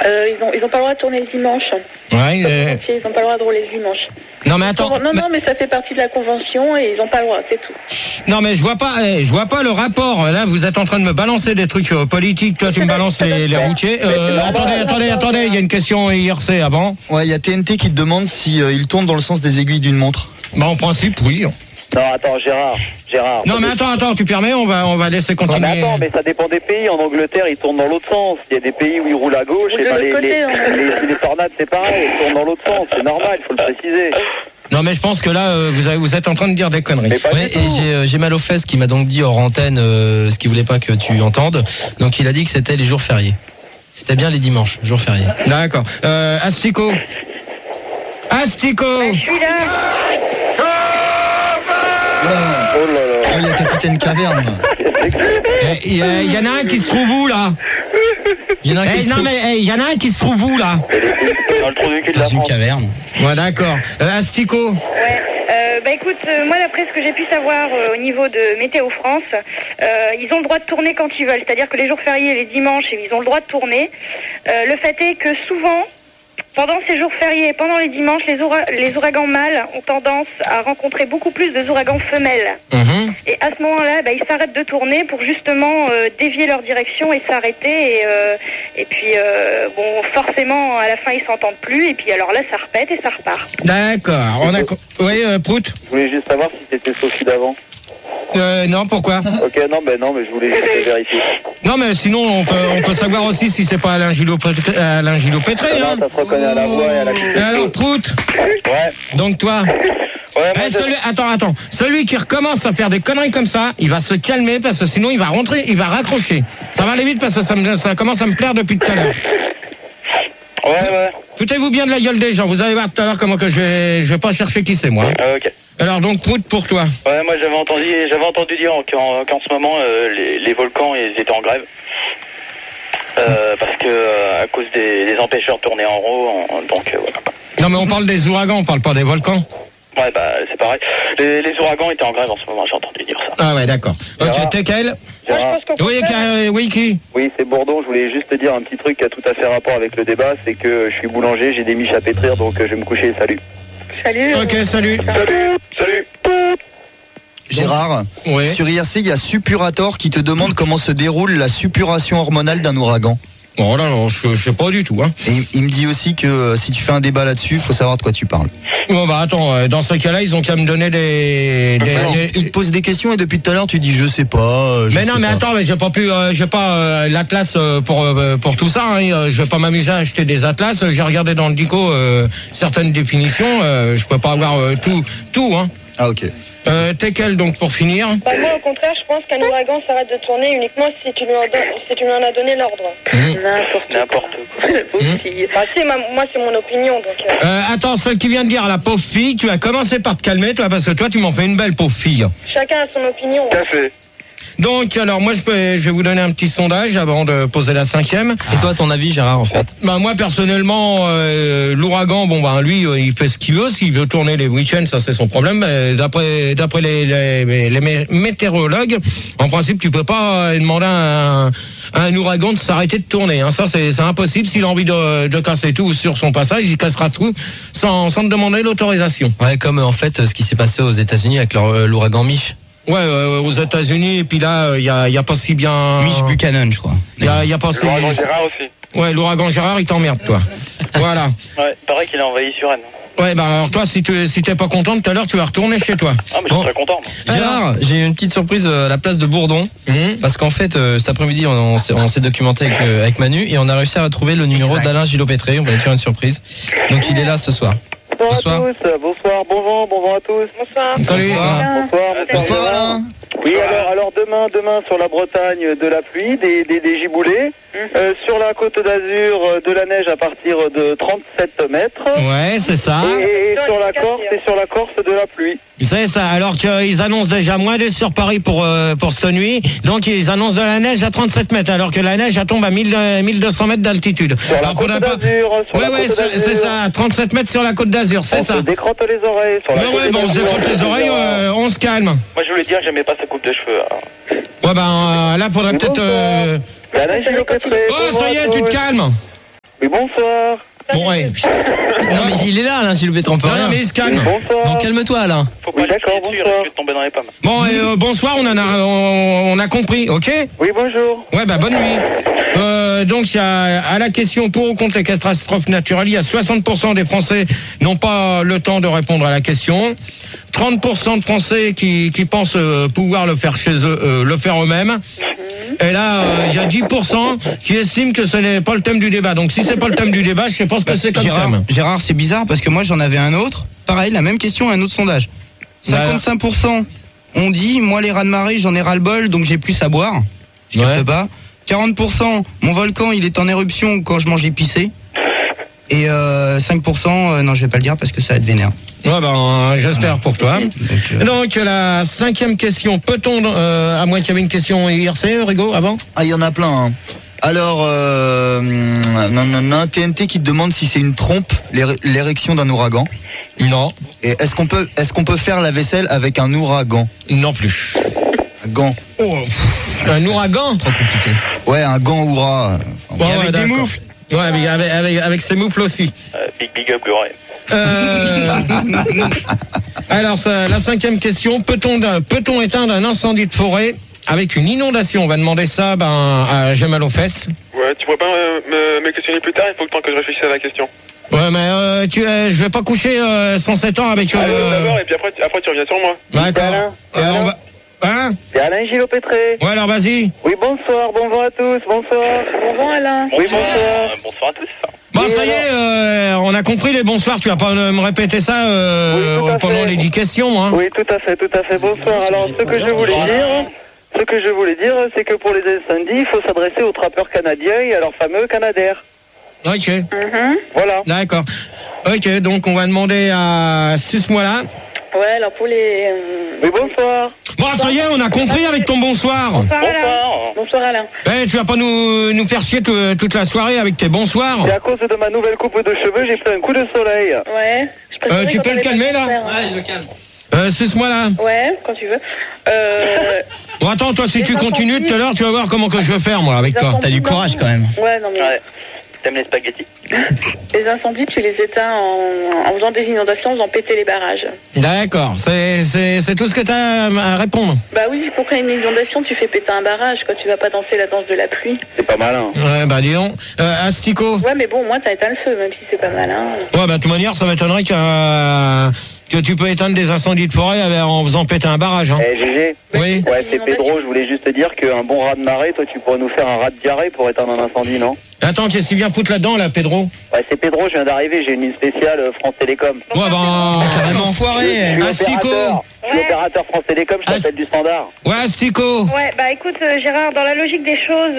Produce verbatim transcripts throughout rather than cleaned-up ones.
Euh, ils ont, ils ont pas le droit de tourner le dimanche. Ouais. Euh... Ils ont pas le droit de rouler le dimanche. Non mais attends. Non non mais ça fait partie de la convention et ils ont pas le droit, c'est tout. Non mais je vois pas, je vois pas le rapport. Là vous êtes en train de me balancer des trucs euh, politiques. Toi tu me balances les, les routiers. Euh, attendez, attendez, attendez. Il y a une question I R C avant. Ouais, il y a T N T qui te demande si euh, il tourne dans le sens des aiguilles d'une montre. Bah en principe oui. Non, attends, Gérard, Gérard. Non, mais attends, attends, tu permets, on va, on va laisser continuer. Non, mais attends, mais ça dépend des pays. En Angleterre, ils tournent dans l'autre sens. Il y a des pays où ils roulent à gauche, et ben les, côté, les, hein. les, les, les tornades, c'est pareil, ils tournent dans l'autre sens. C'est normal, il faut le préciser. Non, mais je pense que là, euh, vous, avez, vous êtes en train de dire des conneries. Ouais, et j'ai, euh, j'ai mal aux fesses qui m'a donc dit hors antenne euh, ce qu'il voulait pas que tu entendes. Donc il a dit que c'était les jours fériés. C'était bien les dimanches, jours fériés. D'accord. Euh, Astico. Astico. Je suis là. Oh là là. Oh, il y a Capitaine Caverne. Il y, y en a un qui se trouve où là? Il y en a un qui hey, se non trouve... mais il hey, y en a un qui se trouve où là? Dans le trou du cul de la dans une France. caverne. Ouais, d'accord. Euh, Astico. Ouais. Euh, bah écoute, euh, moi d'après ce que j'ai pu savoir euh, au niveau de Météo France, euh, ils ont le droit de tourner quand ils veulent. C'est-à-dire que les jours fériés, les dimanches, ils ont le droit de tourner. Euh, le fait est que souvent, pendant ces jours fériés et pendant les dimanches, les, oura- les ouragans mâles ont tendance à rencontrer beaucoup plus de ouragans femelles. Mm-hmm. Et à ce moment-là, bah, ils s'arrêtent de tourner pour justement euh, dévier leur direction et s'arrêter. Et, euh, et puis, euh, bon, forcément, à la fin, ils s'entendent plus. Et puis, alors là, ça repète et ça repart. D'accord. On a... Oui, euh, Prout. Je voulais juste savoir si c'était Sophie d'avant. Euh, non, pourquoi? Ok, non, ben non, mais je voulais juste vérifier. Non, mais sinon, on peut, on peut savoir aussi si c'est pas Alain Gillot-Pétré. Alain Gillot-Pétré, hein. Non, ça se reconnaît à la voix et à la culture. Et alors, Prout. Ouais. Donc, toi. Ouais, moi, Eh, celui, attends, attends. Celui qui recommence à faire des conneries comme ça, il va se calmer parce que sinon, il va rentrer, il va raccrocher. Ça va aller vite parce que ça, me, ça commence à me plaire depuis tout à l'heure. Ouais, ouais. Foutez-vous bien de la gueule des gens. Vous allez voir tout à l'heure comment que je vais, je vais pas chercher qui c'est, moi. Ah, ok. Alors, donc, Prout pour toi. Ouais, moi j'avais entendu, j'avais entendu dire qu'en, qu'en ce moment euh, les, les volcans ils étaient en grève euh, parce que euh, à cause des, des empêcheurs de tourner en rond, en, donc euh, voilà. Non, mais on parle des ouragans, on parle pas des volcans. Ouais, bah c'est pareil. Les, les ouragans étaient en grève en ce moment, j'ai entendu dire ça. Ah ouais, d'accord. Ok, Gérard. t'es quel? Gérard. Oui, euh, oui, qui? Oui, c'est Bourdon. Je voulais juste te dire un petit truc qui a tout à fait rapport avec le débat, c'est que je suis boulanger, j'ai des miches à pétrir, donc euh, je vais me coucher. Salut. Salut. Ok, salut. Salut. Salut. Gérard, Oui. sur I R C, il y a Suppurator qui te demande comment se déroule la suppuration hormonale d'un ouragan. Bon, là, non, je, je sais pas du tout, hein. Et il me dit aussi que euh, si tu fais un débat là-dessus, il faut savoir de quoi tu parles. Bon, bah, attends, euh, dans ce cas-là, ils ont qu'à me donner des... des, Alors, des- il te pose des questions et depuis tout à l'heure, tu dis je sais pas. euh, je Mais non, sais mais pas. attends, mais j'ai pas pu, euh, j'ai pas euh, l'atlas euh, pour euh, pour tout ça. Hein, euh, je vais pas m'amuser à acheter des atlas. J'ai regardé dans le dico euh, certaines définitions. Euh, je peux pas avoir euh, tout, tout. Hein. Ah, ok. Euh, t'es quel donc pour finir? Bah, moi, au contraire, je pense qu'un ouragan s'arrête de tourner uniquement si tu lui en, don- si tu lui en as donné l'ordre. N'importe quoi. N'importe quoi. La pauvre fille. Bah, c'est ma- moi, c'est mon opinion. Donc, euh, Euh, attends, celle qui vient de dire à la pauvre fille, tu vas commencer par te calmer, toi, parce que toi, tu m'en fais une belle pauvre fille. chacun a son opinion. Tout à fait. Donc, alors, moi, je, peux, je vais vous donner un petit sondage avant de poser la cinquième. Et toi, ton avis, Gérard, en fait? Bah moi personnellement, euh, l'ouragan, bon bah lui, euh, il fait ce qu'il veut. S'il veut tourner les week-ends, ça c'est son problème. Mais d'après d'après les, les, les mé- météorologues, en principe, tu peux pas euh, demander à un, à un ouragan de s'arrêter de tourner. Hein. Ça c'est c'est impossible. S'il a envie de, de casser tout sur son passage, il cassera tout sans sans te demander l'autorisation. Ouais, comme euh, en fait ce qui s'est passé aux États-Unis avec leur, euh, l'ouragan Mich. Ouais, euh, aux États-Unis, et puis là, il y a, y a pas si bien. Mich Buchanan, je crois. Il y a, y a pas si. L'ouragan Gérard aussi. Ouais, l'ouragan Gérard, il t'emmerde, toi. Voilà. Ouais, pareil qu'il a envahi Suresnes. Ouais, bah alors toi, si tu si t'es pas content tout à l'heure, tu vas retourner chez toi. Ah, mais je Bon. suis très content. moi. Gérard, j'ai une petite surprise euh, à la place de Bourdon. Mhm. Parce qu'en fait, euh, cet après-midi, on, on s'est, on s'est documenté avec, euh, avec Manu et on a réussi à retrouver le numéro Exact. d'Alain Gillot-Pétré. On va lui faire une surprise. Donc il est là ce soir. Bonsoir, Bonsoir. à tous, bonsoir, bonjour, bonjour à tous. Bonsoir. Salut. Bonsoir, bonsoir. Bonsoir Alain. Oui, alors, alors demain, demain sur la Bretagne, de la pluie, des, des, des giboulées. Euh, sur la côte d'Azur, euh, de la neige à partir de trente-sept mètres. Ouais, c'est ça. Et, et Dans sur les la quartiers, Corse, hein. et sur la Corse, de la pluie. C'est ça. Alors qu'ils annoncent déjà moins de sur Paris pour euh, pour cette nuit, donc ils annoncent de la neige à trente-sept mètres, alors que la neige elle tombe à mille, euh, mille deux cents mètres d'altitude. Sur la Alors, côte faudrait pas- d'Azur, sur Ouais, la ouais, côte c'est d'Azur. c'est ça. trente-sept mètres sur la côte d'Azur, c'est On ça. se décrotte les oreilles. Sur la Ouais, côte ouais, bon, on se d'Azur. décrotte les oreilles, euh, on se calme. Moi, je voulais dire que j'aimais pas sa coupe de cheveux. Hein. Ouais, ben euh, là, faudrait peut-être. Euh... Alain Gillot-Pétré. Oh, ça y est, tu te calmes. Oui, bonsoir. Bon, ouais. Non, mais il est là, Alain Gilles Bétran, on peut Non, rien. non, mais il se calme. Bonsoir. Non, calme-toi, Alain. Faut pas Oui, le d'accord, chier dessus, bonsoir. il risque de tomber dans les pommes. Bon, et, euh, bonsoir, on, en a, on, on a compris, ok? Oui, bonjour. Ouais, bah bonne nuit. Euh, donc, il y a, à la question pour ou contre les catastrophes naturelles, il y a soixante pour cent des Français n'ont pas le temps de répondre à la question. trente pour cent de Français qui, qui pensent euh, pouvoir le faire chez eux, euh, le faire eux-mêmes. Et là, euh, il y a dix pour cent qui estiment que ce n'est pas le thème du débat. Donc, si c'est pas le thème du débat, je sais pas ce que c'est comme Gérard, thème. Gérard, c'est bizarre parce que moi j'en avais un autre. Pareil, la même question, un autre sondage. cinquante-cinq pour cent ont dit, moi les raz-de-marée, j'en ai ras-le-bol, donc j'ai plus à boire. Je capte Ouais. pas. quarante pour cent, mon volcan, il est en éruption quand je mange épicé. Et euh, cinq pour cent, euh, non, je vais pas le dire parce que ça va être vénère. Ouais, ben, j'espère pour toi. Donc, euh, Donc, la cinquième question. Peut-on, euh, à moins qu'il y avait une question I R C, Rigo, avant? Ah, il y en a plein. Hein. Alors, euh, non, non, non, T N T qui te demande si c'est une trompe, l'é- l'érection d'un ouragan. Non. Et est-ce qu'on peut, est-ce qu'on peut faire la vaisselle avec un ouragan? Non plus. Un gant. Un ouragan? Trop compliqué. Ouais, un gant oura. Enfin, Ouais, avec ouais, des d'accord. moufles. Ouais, avec, avec, avec, avec ses moufles aussi. Euh, big big up, Glory. Euh, alors, ça, la cinquième question. Peut-on, peut-on éteindre un incendie de forêt avec une inondation? On va demander ça ben, à Jamal aux fesses. Ouais, tu pourrais pas me, me, me questionner plus tard, il faut le temps que je réfléchisse à la question. Ouais, mais euh, tu, euh, je vais pas coucher euh, cent sept ans avec... Euh... Allez, d'abord, et puis après, tu- après tu reviens sur moi. D'accord. Alain. Euh, on va... Hein? C'est Alain Gillot-Pétré. Ouais, alors vas-y. Oui, bonsoir, bonjour à tous, bonsoir. Bonjour Alain. Oui, Bonsoir. bonsoir. Euh, bonsoir à tous. Bon, Oui, ça y est, euh, on a compris les bonsoirs. Tu vas pas me répéter ça euh, Oui, tout à pendant fait. les dix questions, hein? Oui, tout à fait, tout à fait. Bonsoir. Alors, ce que je voulais dire, ce que je voulais dire, c'est que pour les incendies, il faut s'adresser aux trappeurs canadiens et à leur fameux Canadair. Ok, Mhm. Voilà. d'accord. Ok, donc on va demander à Suce-moi là. Ouais, alors pour les... euh, Oui, bonsoir. Bon, ça y est, on a compris avec ton bonsoir. Bonsoir, Alain. Bonsoir. Bonsoir Alain. Eh, tu vas pas nous, nous faire chier tout- toute la soirée avec tes bonsoirs. Et à cause de ma nouvelle coupe de cheveux, j'ai pris un coup de soleil. Ouais. Je préférais Euh, tu quand peux on le est pas calmer, là super, hein. Ouais, je le calme. Euh, Suce-moi là. Ouais, quand tu veux. Euh... Bon, attends, toi, si Les tu continues incendies. tout à l'heure, tu vas voir comment que je vais faire, moi, avec toi. T'as du courage quand même. Ouais, non mais... Ouais. T'aimes les spaghettis? Les incendies, tu les éteins en, en faisant des inondations, en faisant péter les barrages. D'accord, c'est c'est- c'est tout ce que tu as à répondre. Bah oui, pour créer une inondation, tu fais péter un barrage, quoi. Tu vas pas danser la danse de la pluie. C'est pas malin. Ouais, bah dis donc. Euh, Astico. Ouais, mais bon, moi, t'as éteint le feu, même si c'est pas mal, hein. Ouais, bah de toute manière, ça m'étonnerait que, euh, que tu peux éteindre des incendies de forêt avec- en faisant péter un barrage. Hein. Eh, Gégé. Oui. Ouais, c'est Pedro, je voulais juste te dire qu'un bon rat de marée, toi, tu pourrais nous faire un rat de diarrhée pour éteindre un incendie, non? Attends, qu'est-ce qu'il vient foutre là-dedans, là, Pedro? Ouais, c'est Pedro, je viens d'arriver, j'ai une ligne spéciale euh, France Télécom. Ouais, bah. Carrément Je foiré. suis Astico. opérateur, je suis Ouais. opérateur France Télécom, je Ast- t'appelle du standard. Ouais, Astico. Ouais, bah écoute, euh, Gérard, dans la logique des choses,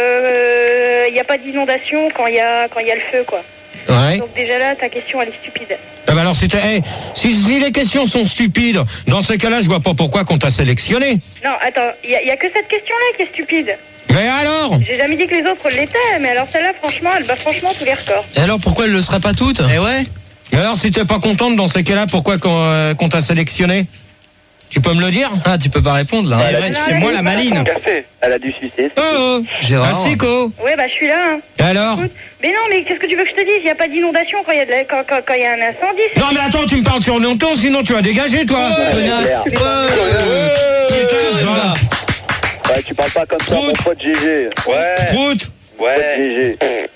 il n'y a pas d'inondation quand il y a quand il y a le feu, quoi. Ouais. Donc déjà là, ta question, elle est stupide. Eh ben alors, si, t'es- eh, si, si les questions sont stupides, dans ce cas-là, je vois pas pourquoi qu'on t'a sélectionné. Non, attends, il n'y a, y a que cette question-là qui est stupide. Mais alors? J'ai jamais dit que les autres l'étaient, mais alors celle-là, franchement, elle bat franchement tous les records. Et alors pourquoi elle le serait pas toutes? Eh ouais. Mais alors, si t'es pas contente dans ces cas-là, pourquoi qu'on euh, qu'on t'a sélectionné? Tu peux me le dire? Ah, tu peux pas répondre là. Ouais, Eh là, ouais, tu tu Non, fais mais moi il la est maline. Café. Elle a dû sucer. Oh, oh. Gérard. Astico. Ouais, bah je suis là. Hein. Et alors? Écoute, mais non, mais qu'est-ce que tu veux que je te dise? Il n'y a pas d'inondation quand il y, a de la- quand, quand, quand il y a un incendie. c'est- Non, mais attends, tu me parles sur le ton, sinon tu vas dégager, toi. Connasse. clair. Euh, putain, voilà. Ouais, tu parles pas comme ça, mon pote Gégé. Ouais. Prout. Pote Ouais. Gégé.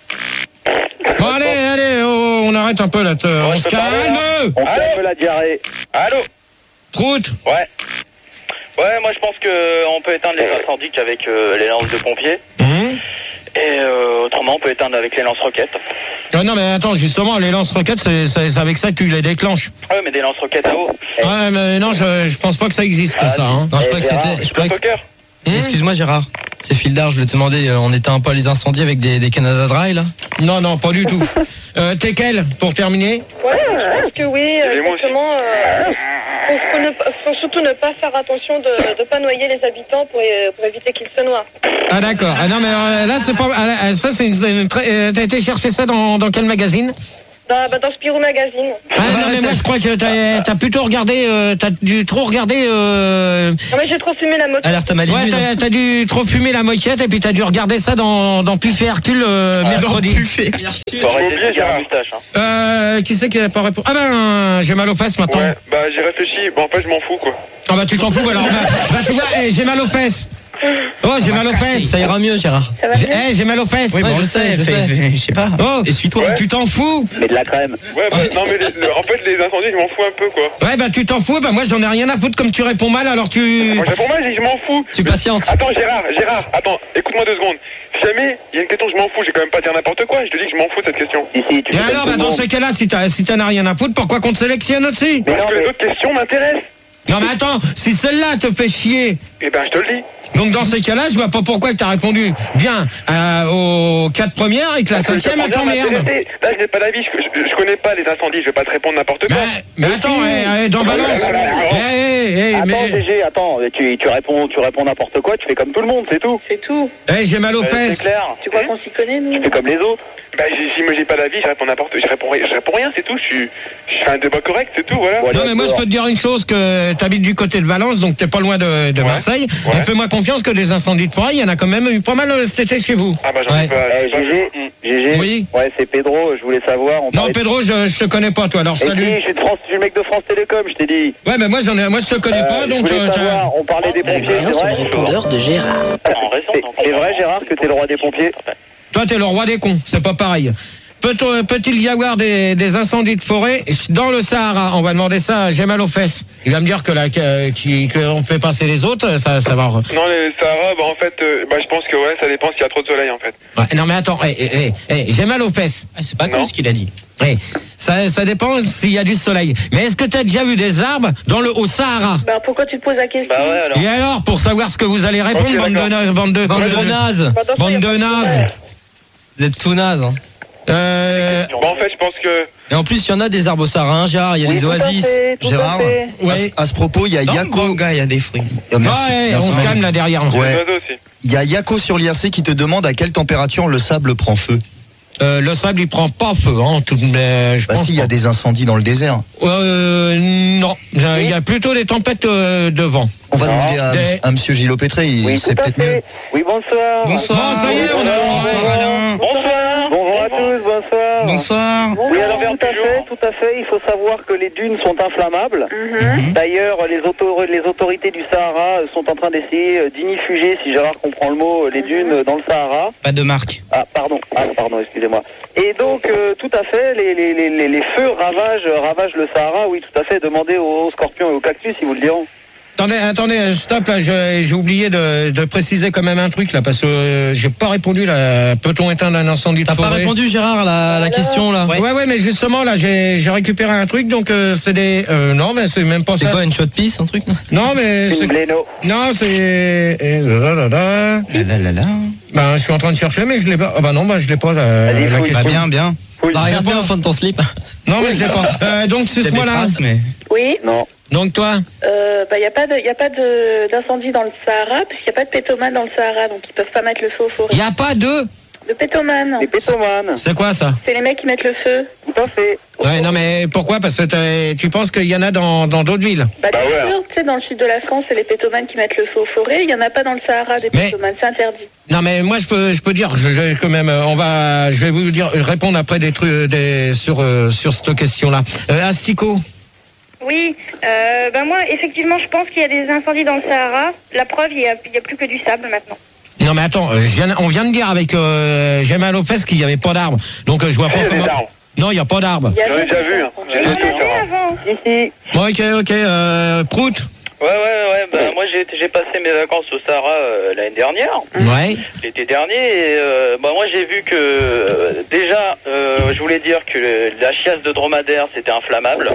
Bon, allez, allez, oh, on arrête un peu là. te- On je se peux parler, calme. On Allô calme la diarrhée. Allô? Prout. Ouais. Ouais, moi je pense que on peut éteindre les incendies qu'avec euh, les lances de pompiers. Hum. Et euh, autrement, on peut éteindre avec les lance-roquettes. Ah non, mais attends, justement, les lance-roquettes, c'est c'est- c'est avec ça que tu les déclenches. Ouais, mais des lance-roquettes à eau. Ouais, mais non, je, je pense pas que ça existe, Ah, ça. Hein. Non, je Eh, crois que Gérard, c'était. Je crois que... Soccer. Hum. Excuse-moi Gérard, c'est Phil d'Art, je voulais te demander, euh, on éteint pas les incendies avec des, des Canada Dry là? Non, non, pas du tout. Euh, T'es quel, pour terminer? Ouais, je pense que oui, Et moi aussi. exactement. Euh, faut, faut ne pas- faut surtout ne pas faire attention de ne pas noyer les habitants pour, euh, pour éviter qu'ils se noient. Ah d'accord. Ah non, mais euh, là, c'est pas... ah, là, ça, c'est une, une très- euh, t'as été chercher ça dans, dans quel magazine? Bah, bah, dans Spirou Magazine. Ah, non, mais moi, je crois que t'as, t'as plutôt regardé, euh, t'as dû trop regarder, euh... Non, mais j'ai trop fumé la moquette. Alerte à Malibu. Ouais, t'as, t'as dû trop fumer la moquette et puis t'as dû regarder ça dans, dans Puff et Hercule, euh, mercredi. Faut arrêter de dire la moustache. Hein. Euh, qui c'est qui n'a pas répondu? Ah ben, j'ai mal aux fesses maintenant. Ouais, bah j'ai réfléchi, bon en fait je m'en fous quoi. Ah bah tu t'en fous alors. Bah, bah tu vois, hey, j'ai mal aux fesses. Oh, j'ai mal aux fesses. Ça ira mieux, Gérard. J'ai, hey, j'ai mal aux fesses. Oui, Ouais, bon, je je sais, sais, je fais- sais. fais- je sais pas. Oh, Essuie-toi. tu t'en fous? Mais de la crème. Ouais, bah, non mais les- le- en fait les incendies je m'en fous un peu quoi. Ouais, bah tu t'en fous. Bah moi j'en ai rien à foutre comme tu réponds mal alors tu. Moi je réponds mal, je dis je m'en fous. Tu patientes. Attends Gérard, Gérard, attends, écoute-moi deux secondes. Si jamais il y a une question je m'en fous, j'ai quand même pas dire n'importe quoi, je te dis que je m'en fous de cette question. Ici, tu Et fais alors, comme bah tout le dans monde. ce cas-là, si t'as, si t'en as rien à foutre, pourquoi qu'on te sélectionne aussi? Mais Parce non, que les mais- autres questions m'intéressent. Non mais attends, si celle-là te fait chier, Eh ben je te le dis. donc dans ces cas-là, je vois pas pourquoi tu as répondu bien euh, aux quatre premières et que la Parce que cinquième ça elle prend bien t'emmerde. m'intéresser. Là je n'ai pas d'avis, je, je, je connais pas les incendies, je vais pas te répondre n'importe quoi. Mais, mais attends, eh, eh, dans Balance. Eh, eh, eh, Attends, mais, G G, attends, tu, tu réponds, tu réponds n'importe quoi, tu fais comme tout le monde, c'est tout. C'est tout. eh, j'ai mal aux Euh, c'est fesses. clair. Tu crois qu'on s'y connaît, nous? Tu fais comme les autres. Bah j'ai- si moi j'ai pas d'avis, je réponds n'importe, je réponds, rien- je réponds rien, c'est tout. Je suis, je fais un débat correct, c'est tout, voilà. Bon, allez, Non mais moi je peux te dire une chose, que t'habites du côté de Valence, donc t'es pas loin de, de Ouais. Marseille. Ouais. Et fais-moi confiance que des incendies de forêt, il y en a quand même eu pas mal euh, cet été chez vous. Ah bah j'en Ouais. ai pas. Eh, j'ai pas G G, vu. G G. Oui. Ouais, c'est Pedro, je voulais savoir. On Non parlait- Pedro, je, je te connais pas toi, alors Eh, salut. si, je suis de France, je suis le mec de France Télécom, je t'ai dit. Ouais mais moi j'en ai, moi je te connais Euh, pas, je donc voulais euh, t'as- savoir, on parlait des pompiers, c'est vrai. de Gérard. En raison, C'est- donc, C'est vrai, Gérard, que t'es le roi des pompiers. toi t'es le roi des cons, c'est pas pareil. Peut- Peut-il y avoir des, des incendies de forêt dans le Sahara? On va demander ça à J'ai mal aux fesses. Il va me dire que là, que- qui- qu'on fait passer les autres, ça, ça va. Non les Sahara, bah en fait, euh, bah je pense que ouais, ça dépend s'il y a trop de soleil en fait. Ouais, non mais attends, eh, eh, eh, eh, j'ai mal aux fesses. Ah, c'est pas Non. tout ce qu'il a dit. Eh, ça, ça dépend s'il y a du soleil. Mais est-ce que tu as déjà vu des arbres dans le au Sahara? Bah, pourquoi tu te poses la question? Bah ouais alors. Et alors, pour savoir ce que vous allez répondre, Ok, bande, de, d'accord. na- bande de Bande de nazes. Bah, dans ça, y a bande pas de nazes. Vous êtes tout nazes. Hein. Euh, Bah en fait, je pense que Et en plus, il y en a des arbres au Sahara, hein, Gérard, il y a Oui, les tout à oasis. fait, tout à Gérard. fait. ouais. À, à ce propos, il y a Non, Yako. bon, gars, il y a des fruits. Oh, merci. Ouais, Merci. on se calme là derrière. les Ouais. oiseaux aussi. Il y a Yako sur l'I R C qui te demande à quelle température le sable prend feu. Euh, le sable, il prend pas feu, hein, tout, mais je Bah pense si, il y a pas. des incendies dans le désert. Euh, non, il y a plutôt des tempêtes euh, de vent. On va Ah, demander à, des- à Monsieur Gilles Pétré, il Oui, sait tout à peut-être mieux. fait. Oui, bonsoir. Bonsoir. Bon, ça y est, on a- Bonsoir, Alain. Bonsoir. Bonjour à tous, bonsoir. Bonsoir. Oui, alors tout à fait, tout à fait. Il faut savoir que les dunes sont inflammables. D'ailleurs, les, auto- les autorités du Sahara sont en train d'essayer euh, d'inifuger, si Gérard comprend le mot, les dunes dans le Sahara. Pas de marque. Ah, pardon, ah, pardon, excusez-moi. Et donc, euh, tout à fait, les, les, les, les- les feux ravagent, ravagent le Sahara, oui, tout à fait. Demandez aux, aux scorpions et aux cactus, ils vous le diront. Attendez, attendez, stop là, je- j'ai oublié de, de préciser quand même un truc là, parce que euh, j'ai pas répondu là. Peut-on éteindre un incendie de T'as forêt? pas répondu, Gérard, à la, la question là. Ouais, ouais, mais justement là, j'ai j'ai récupéré un truc, donc euh, c'est des. Euh, non, mais c'est même pas C'est ça. quoi, une shot piece, un truc? Non, mais Une c'est. bléno. Non, c'est. eh, là, là, là. Là, là, là, là. Ben, je suis en train de chercher, mais je l'ai pas. Ah, bah non, bah je l'ai pas la, Allez, la fouille. question. Bah, bien, bien. Oui. Bah, regarde bien au fond de ton slip. Non, mais je l'ai pas. Euh, donc, C'est c'est des moi là. traces, mais. Oui. Non. Donc, toi. Euh, bah, il n'y a pas de, y a pas de, d'incendie dans le Sahara, puisqu'il n'y a pas de pétomanes dans le Sahara, donc ils peuvent pas mettre le feu aux forêts. Il y a pas de. De pétomanes. Les pétomanes. C'est quoi ça? C'est les mecs qui mettent le feu. Tout à fait. Ouais, non, mais pourquoi? Parce que t'as- tu penses qu'il y en a dans dans d'autres villes. Bah, Bah bien ouais. sûr, tu sais, dans le sud de la France, c'est les pétomanes qui mettent le feu aux forêts. Il n'y en a pas dans le Sahara des Mais- pétomanes, c'est interdit. Non, mais moi, je peux, je peux dire, je, je- quand même, euh, on va, je vais vous dire, répondre après des trucs, des, sur, euh, sur cette question-là. Euh, Astico. Oui, euh, ben moi, effectivement, je pense qu'il y a des incendies dans le Sahara. La preuve, il n'y a, il y a plus que du sable maintenant. Non, mais attends, euh, je viens- on vient de dire avec euh, J'ai mal aux fesses qu'il n'y avait pas d'arbres. Donc, euh, je vois pas Il y a comment. des arbres. Non, il n'y a pas d'arbres. Il y a J'en ai déjà vu, hein. Il y en avait avant. Ici. Bon, ok, ok, euh, Prout. Ouais, ouais, ouais. Bah, moi, j'ai j'ai passé mes vacances au Sahara euh, l'année dernière, Ouais. l'été dernier. Et, euh, bah, moi, j'ai vu que euh, déjà, euh, je voulais dire que le- la chiasse de dromadaire, c'était inflammable.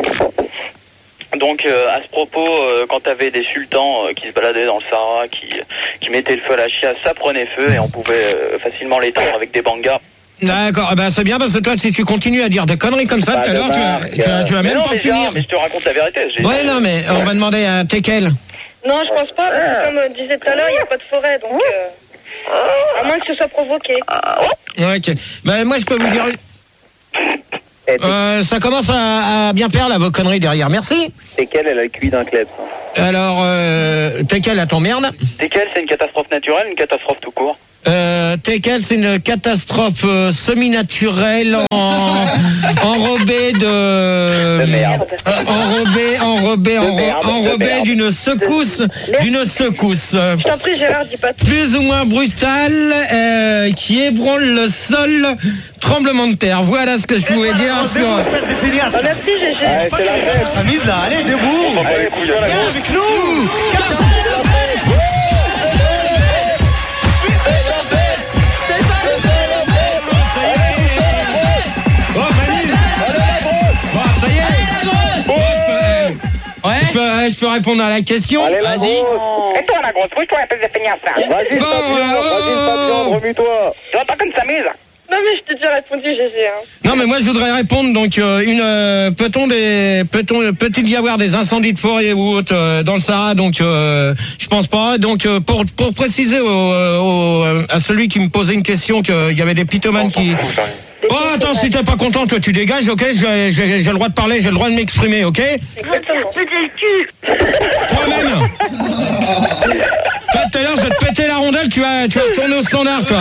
Donc, euh, à ce propos, euh, quand t'avais des sultans euh, qui se baladaient dans le Sahara, qui, qui mettaient le feu à la chiasse, ça prenait feu et on pouvait euh, facilement l'éteindre avec des bangas. D'accord, ben c'est bien parce que toi, si tu continues à dire des conneries comme ça Pas tout à de l'heure, tu vas, marque. tu vas, tu vas Mais même non, pas mais, finir. Gérard, mais je te raconte la vérité. j'ai- Ouais, non, mais on va demander à Tekel. Non, je pense pas, parce que comme euh, disait tout à l'heure, il n'y a pas de forêt, donc... euh, à moins que ce soit provoqué. Ouais, ok. Ben, moi, je peux vous dire une. Euh, ça commence à, à bien faire, là, vos conneries derrière. Merci. C'est quelle, elle a le cuit d'un club. Alors, euh, t'es quelle, à ton merde? C'est quelle? C'est une catastrophe naturelle, une catastrophe tout court? Euh, Tekel, c'est une catastrophe euh, semi-naturelle en, enrobée de, De merde. euh, enrobée, enrobée, De enro- merde, de enrobée merde. d'une secousse, d'une secousse euh, Je t'en prie, Gérard, dis pas tout. plus ou moins brutale, euh, qui ébranle le sol, tremblement de terre. Voilà ce que je pouvais dire sur. Ah, merci, Gégé. Allez, c'est la fête. S'amuse là, allez, debout. Allez, couille à la grosse. Avec nous. Ça y est. Ouais. Je peux, je peux répondre à la question. Allez, la Vas-y. grosse. Et toi, la grosse, bouge-toi, espèce de feignasse, là. Vas-y, Bon, Fabien, euh, vas-y, Fabien, remue-toi. Tu vois pas comme ça s'amuse? Non, mais je t'ai déjà répondu, Gégé. Hein. Non, mais moi je voudrais répondre. Donc, euh, une euh, peut-on des peut-on peut-il y avoir des incendies de forêt ou autre euh, dans le Sahara? Donc, euh, je pense pas. Donc, euh, pour pour préciser au, au, à celui qui me posait une question qu'il y avait des pitomanes qui. Oh, attends, si t'es pas content, toi tu dégages, ok? J'ai j'ai- j'ai le droit de parler, j'ai le droit de m'exprimer, ok? Exactement. Péter le cul. Toi-même. Toi, tout à l'heure, je vais te péter la rondelle, tu vas tu vas retourner au standard, toi.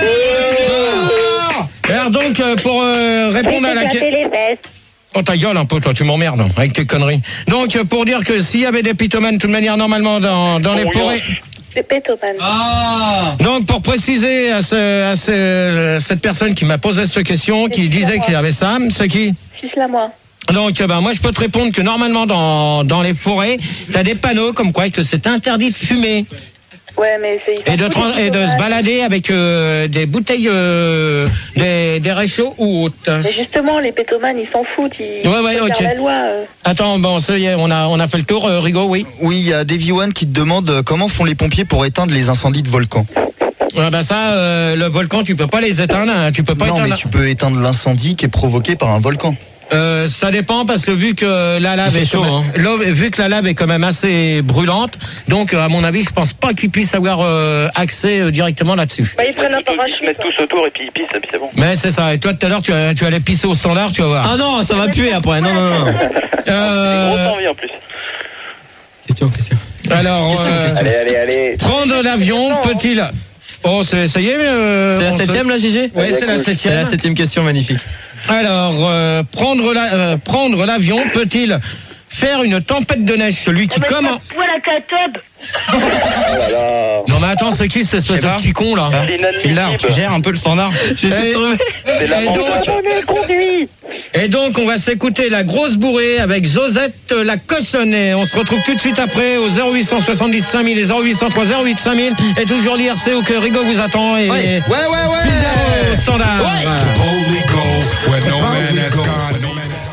Alors donc, euh, pour euh, répondre à la question. les fesses. Oh, ta gueule un peu, toi, tu m'emmerdes avec tes conneries. Donc, euh, pour dire que s'il y avait des pitomanes, de toute manière, normalement, dans, dans les forêts. C'est pétomane. Ah. Donc, pour préciser à, ce, à ce, cette personne qui m'a posé cette question, qui disait qu'il y avait ça, c'est qui? Fils la moi. Donc, euh, ben, moi, je peux te répondre que normalement, dans, dans les forêts, t'as des panneaux comme quoi que c'est interdit de fumer. Ouais, mais c'est. Et de, tran- et de se balader avec euh, des bouteilles, euh, des, des réchauds ou autres. Mais justement, les pétomanes, ils s'en foutent. Ils Ouais, ouais, préfèrent ok. la loi. euh. Attends, bon, ça y est, on a, on a fait le tour, euh, Rigaud, oui. Oui, il y a Davy One qui te demande euh, comment font les pompiers pour éteindre les incendies de volcans. Ouais, bah ça, euh, le volcan, tu peux pas les éteindre, hein, tu peux pas Non, éteindre. mais tu peux éteindre l'incendie qui est provoqué par un volcan. Euh, ça dépend parce que vu que la lave Il fait est chaud, quand même- hein. l'eau- vu que la lave est quand même assez brûlante, donc euh, à mon avis, je pense pas qu'ils puissent avoir euh, accès euh, directement là-dessus. Bah, ils prennent un Ils se parachute. mettent tous autour et puis ils pissent, et puis c'est bon. Mais c'est ça. Et toi, tout à l'heure, tu, as- tu allais pisser au standard, tu vas voir. Ah non, ça va puer après. Non, non, non. Euh, Grosse envie en plus. Question, question. alors, euh, Allez, allez, allez. prendre l'avion peut-il... Oh, c'est- ça y est. Euh, C'est la on se- septième là, Gégé? Oui, c'est la C'est septième. la septième question, magnifique. Alors, euh, prendre la, euh, prendre l'avion peut-il faire une tempête de neige? Celui qui comment Poil à catob. Oh là là. Non mais attends, c'est qui cette espèce Je sais de pas. petit con là? C'est Phildar, tu inadmissible. gères un peu le standard. Et, C'est la et donc, et donc, on va s'écouter la grosse bourrée avec Josette la cochonnée. On se retrouve tout de suite après au zéro huit cent soixante-dix cinq mille et zéro huit cent trois zéro huit cinq mille et toujours l'I R C où que Rigaud vous attend et Ouais. ouais ouais ouais au standard. Holy Ghost, where no man has gone.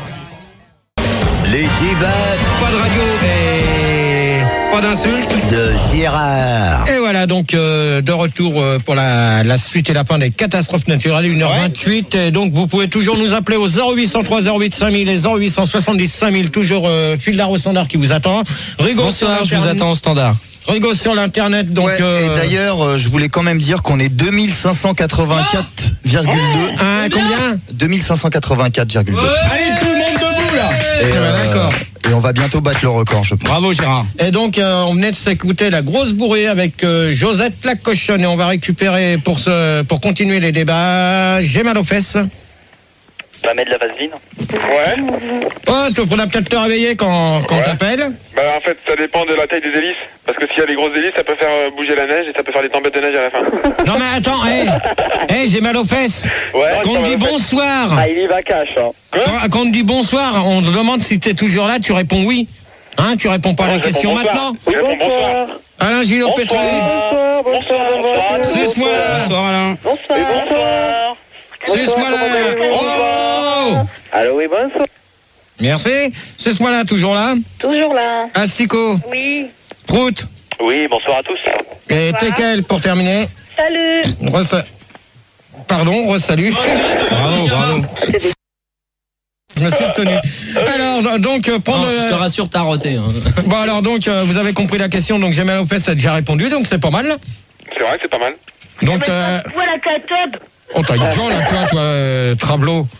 Les débats Pas de radio et pas d'insultes. de Gérard. Et voilà donc euh, de retour euh, pour la, la suite et la fin des catastrophes naturelles, une heure vingt-huit. Et donc vous pouvez toujours nous appeler au zéro huit cent trois zéro huit cinq mille et zéro huit cent soixante-dix cinq mille, toujours euh, Phildar au standard qui vous attend. Rigaud Bonsoir, sur je vous l'internet. attends au standard. Rigaud sur l'internet donc. Ouais, euh, Et d'ailleurs, euh, je voulais quand même dire qu'on est deux mille cinq cent quatre-vingt-quatre virgule deux. hein, combien deux mille cinq cent quatre-vingt-quatre virgule deux. Allez tout le monde debout là. Et, Eh ben, euh, d'accord. et on va bientôt battre le record, je pense. Bravo Gérard. Et donc euh, on venait de s'écouter la grosse bourrée avec euh, Josette la cochonne et on va récupérer pour ce pour continuer les débats. J'ai mal aux fesses. Pas mettre de la vaseline. Ouais. Oh, tu pourras peut-être te réveiller quand quand Ouais. t'appelles. Bah en fait ça dépend de la taille des hélices. Parce que s'il y a des grosses hélices ça peut faire euh, bouger la neige et ça peut faire des tempêtes de neige à la fin. Non mais attends, hé, hey, j'ai mal aux fesses. Ouais. Quand on dit bonsoir, Ah, il y va cash, hein. quand, quand on dit bonsoir, on te demande si t'es toujours là, tu réponds oui. Hein, tu réponds pas à la Ouais, je question réponds bonsoir. maintenant. Je réponds bonsoir. Alain Gillot Pétré. Bonsoir, bonsoir, bonsoir. Suce-moi là. Bonsoir Alain. Bonsoir. Bonsoir. Suce-moi là. Oh. Allô, oui, bonsoir. Merci. Suce-moi là, toujours là. Toujours là. Asticot. Oui. Prout. Oui, bonsoir à tous. Et Tekel pour terminer. Salut. Ressa- Pardon, re-salut. Bravo, bravo. Je me suis retenu. Alors, donc, euh, prendre... Non, je te rassure, t'as roté. Hein. Bon, alors, donc, euh, vous avez compris la question, donc j'ai mal aux fesses, t'as déjà répondu, donc c'est pas mal. C'est vrai, c'est pas mal. Donc, euh... Poil à catob. oh, t'as une gens là, toi, toi, euh, Travelot.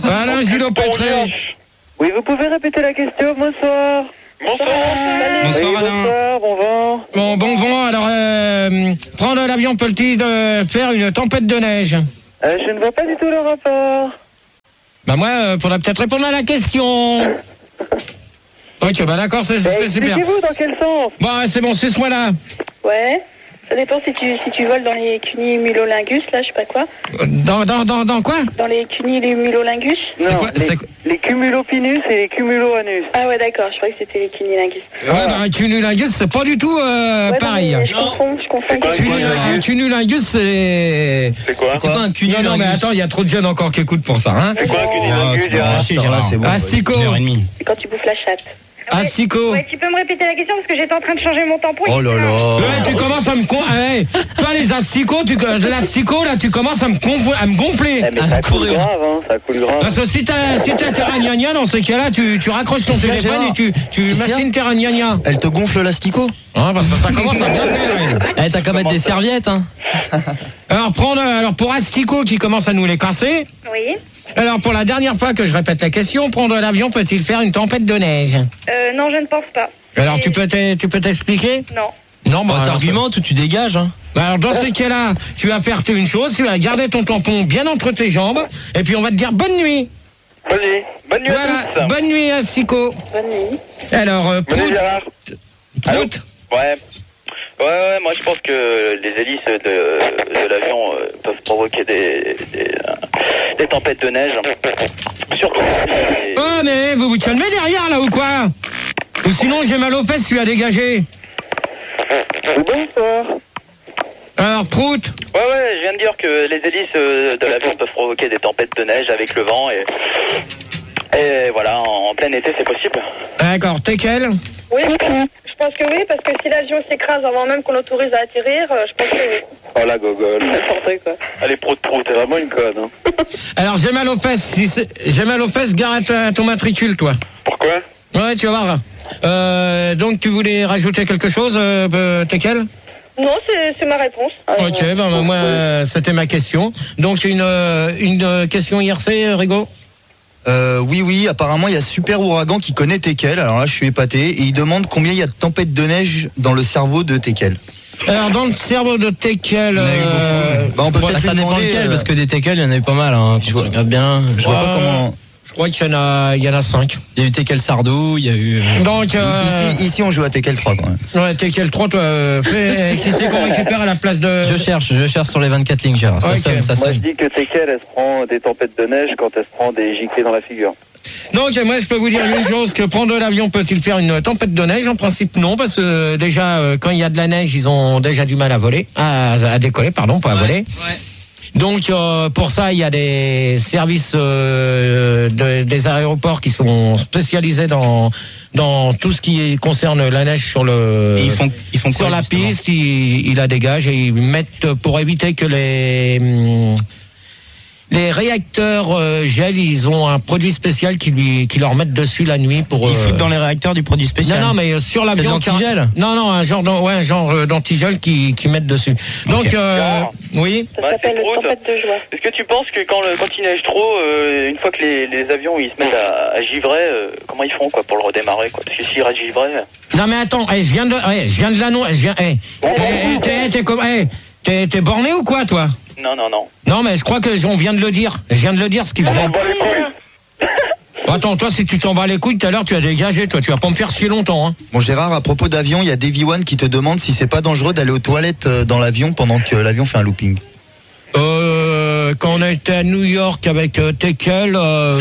Alain Gillot-Pétré. Oui, vous pouvez répéter la question, bonsoir. Bonsoir. Bonsoir Oui, Alain. bonsoir, bon vent. Bon, bon vent, alors, euh, prendre l'avion peut-il euh, faire une tempête de neige? Euh, je ne vois pas du tout le rapport. Bah moi, euh, faudra peut-être répondre à la question. Ok, bah d'accord, c'est, c'est super. Expliquez-vous dans quel sens? Bon, c'est bon, suce-moi là. Ouais. Ça dépend si tu, si tu voles dans les cunimulonimbus, là, je sais pas quoi. Dans, dans, dans, dans quoi? Dans les cunimulonimbus. Non, quoi, les, c'est quoi les cumulopinus et les cumuloanus. Ah ouais, d'accord, je croyais que c'était les cunilingus. Ouais, bah un cumulingus, c'est pas du tout euh, Ouais, pareil. non, mais je confonds, je confonds. quoi, Cunil- Un cumulingus, c'est... C'est quoi? C'est pas un Non, cunilingus. non, mais attends, il y a trop de jeunes encore qui écoutent pour ça, hein. C'est quoi un Ah, cunilingus, tu m'as Gérard? arraché, Gérard, c'est bon. Asticot. Une heure et demie. C'est quand tu bouffes la chatte. Asticot. Ouais, tu peux me répéter la question parce que j'étais en train de changer mon tampon. Oh là là. Ouais, tu commences à me con... Hey, toi, les asticots, tu... l'asticot, là, tu commences à me, conf- à me gonfler. Eh, mais Ah, ça coule courir. grave, hein, ça coule grave. Parce que si t'as si t'as tes ragnagnas, dans ces cas-là, tu, tu raccroches ton Qu'est-ce qu'il y a, téléphone Gérard et tu, tu Qu'est-ce qu'il y a machines tes ragnagnas. Elle te gonfle l'asticot? Hein, parce que ça commence à bien faire. Eh, t'as qu'à mettre des serviettes, hein. Alors, prendre, alors, pour Asticot qui commence à nous les casser. Oui. Alors, pour la dernière fois que je répète la question, prendre l'avion peut-il faire une tempête de neige? Euh, non, je ne pense pas. Alors, Et- tu peux t'e- tu peux t'expliquer? Non. Non, bah, Bon, alors, t'argumentes ou tu dégages, hein. bah, alors, dans ces cas-là, tu vas faire une chose, tu vas garder ton tampon bien entre tes jambes, et puis on va te dire bonne nuit. Vas-y, bonne nuit à Voilà, tous. bonne nuit, Asticot. Bonne nuit. Alors, euh, Bonne nuit, Prout, Gérard. Allô Prout. Ouais. Ouais, ouais, moi je pense que les hélices de, de l'avion euh, peuvent provoquer des, des, euh, des tempêtes de neige. Surtout. si- Oh, mais vous vous calmez derrière, là, ou quoi? Ou sinon, j'ai mal aux fesses, tu as dégagé. Bonsoir. Alors, Prout. Ouais, ouais, je viens de dire que les hélices euh, de l'avion peuvent provoquer des tempêtes de neige avec le vent et. Et voilà, en, en plein été, c'est possible. D'accord, t'es quel? Oui, je pense que oui, parce que si l'avion s'écrase avant même qu'on l'autorise à atterrir, euh, je pense que oui. Oh la gogole. N'importe quoi. Allez, prout, prout. C'est vraiment une conne. Hein. Alors, j'ai mal aux fesses. Si c'est- j'ai mal aux fesses, gare à ton matricule, toi. Pourquoi? Ouais, tu vas voir. Euh, donc, tu voulais rajouter quelque chose, euh, euh, t'es quel? Non, c'est c'est ma réponse. Ok, ben, ben, moi, euh, c'était ma question. Donc, une, euh, une euh, question I R C, euh, Rigaud? Euh, oui, oui, apparemment il y a Super Ouragan qui connaît Tekel, alors là je suis épaté, et il demande combien il y a de tempêtes de neige dans le cerveau de Tekel. Alors, dans le cerveau de Tekel... Il y en a eu beaucoup, euh, Bah, on peut Bon, peut-être ça lui dépend demander, lequel, euh, parce que des teckels, il y en avait pas mal, hein. Je Je vois- regarde bien. je vois pas euh, comment... Je crois qu'il y en a, il y en a cinq. Il y a eu Teckel Sardou, il y a eu. euh, Donc, euh, Ici, ici on joue à Tekel trois quand même. ouais, Tekel trois, toi, euh, fais, qui c'est qu'on récupère à la place de... Je cherche, je cherche sur les vingt-quatre lignes, Gérard. Ça Ok. sonne, ça Moi je sonne. dis que Tekel, elle se prend des tempêtes de neige quand elle se prend des giclées dans la figure. Donc, moi, je peux vous dire une chose, que prendre l'avion peut-il faire une tempête de neige? En principe, non, parce que euh, déjà, euh, quand il y a de la neige, ils ont déjà du mal à voler, à, à décoller, pardon, pas à voler. Donc, euh, pour ça, il y a des services euh, de- des aéroports qui sont spécialisés dans dans tout ce qui concerne la neige sur le Et ils font, ils font sur quoi, la justement piste, ils, ils la dégagent et ils mettent pour éviter que les hum, les réacteurs euh, gèlent, ils ont un produit spécial qui lui qui leur mettent dessus la nuit pour Ils euh, foutent dans les réacteurs du produit spécial. non, non, mais euh, sur C'est de l'avion. l'antigel? Non, non, un genre, d'an- ouais, un genre euh, d'antigel qui, qui mettent dessus. Donc, Ok. euh, oui. Ça Ouais, s'appelle c'est Prout. tempête de joie. Est-ce que tu penses que quand, le, quand il neige trop, euh, une fois que les, les avions ils se mettent à, à givrer, euh, comment ils font quoi pour le redémarrer quoi? Parce que s'ils restent givrés. Non, mais attends, eh, je viens de, eh, je viens de l'annoncer. Je viens, eh, eh, eh, t'es, t'es comme, eh, t'es, t'es borné ou quoi, toi? Non, non, non. Non, mais je crois que on vient de le dire. Je viens de le dire ce qu'il faisait. On bat les couilles. Attends, toi, si tu t'en bats les couilles tout à l'heure, tu as dégagé, toi. Tu vas pas me faire chier longtemps, hein. Bon Gérard, à propos d'avion, il y a Davy One qui te demande si c'est pas dangereux d'aller aux toilettes euh, dans l'avion pendant que l'avion fait un looping. Euh, quand on a été à New York avec euh, Tekel, euh,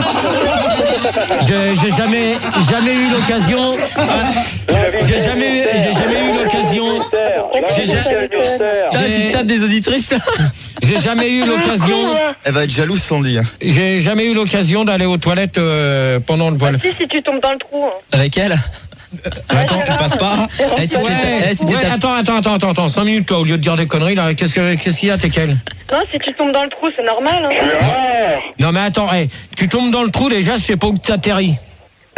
je- j'ai j'ai jamais, jamais eu l'occasion. euh, j'ai jamais, eu- j'ai jamais eu l'occasion. J'ai ja- Ah, tu tapes des auditrices. j'ai jamais eu l'occasion. Elle va être jalouse sans dire. J'ai jamais eu l'occasion d'aller aux toilettes euh, pendant le vol. Si, si tu tombes dans le trou. hein. Avec elle? Attends, tu passes pas. Eh, tu t'es- Ouais, eh, tu t'es ouais, tapé- attends, attends, attends, attends, attends, cinq minutes toi, au lieu de dire des conneries là, qu'est-ce que, qu'est-ce qu'il y a, Tekel? Non, si tu tombes dans le trou, c'est normal. Hein. Non mais attends, hey, tu tombes dans le trou déjà, je sais pas où tu atterris.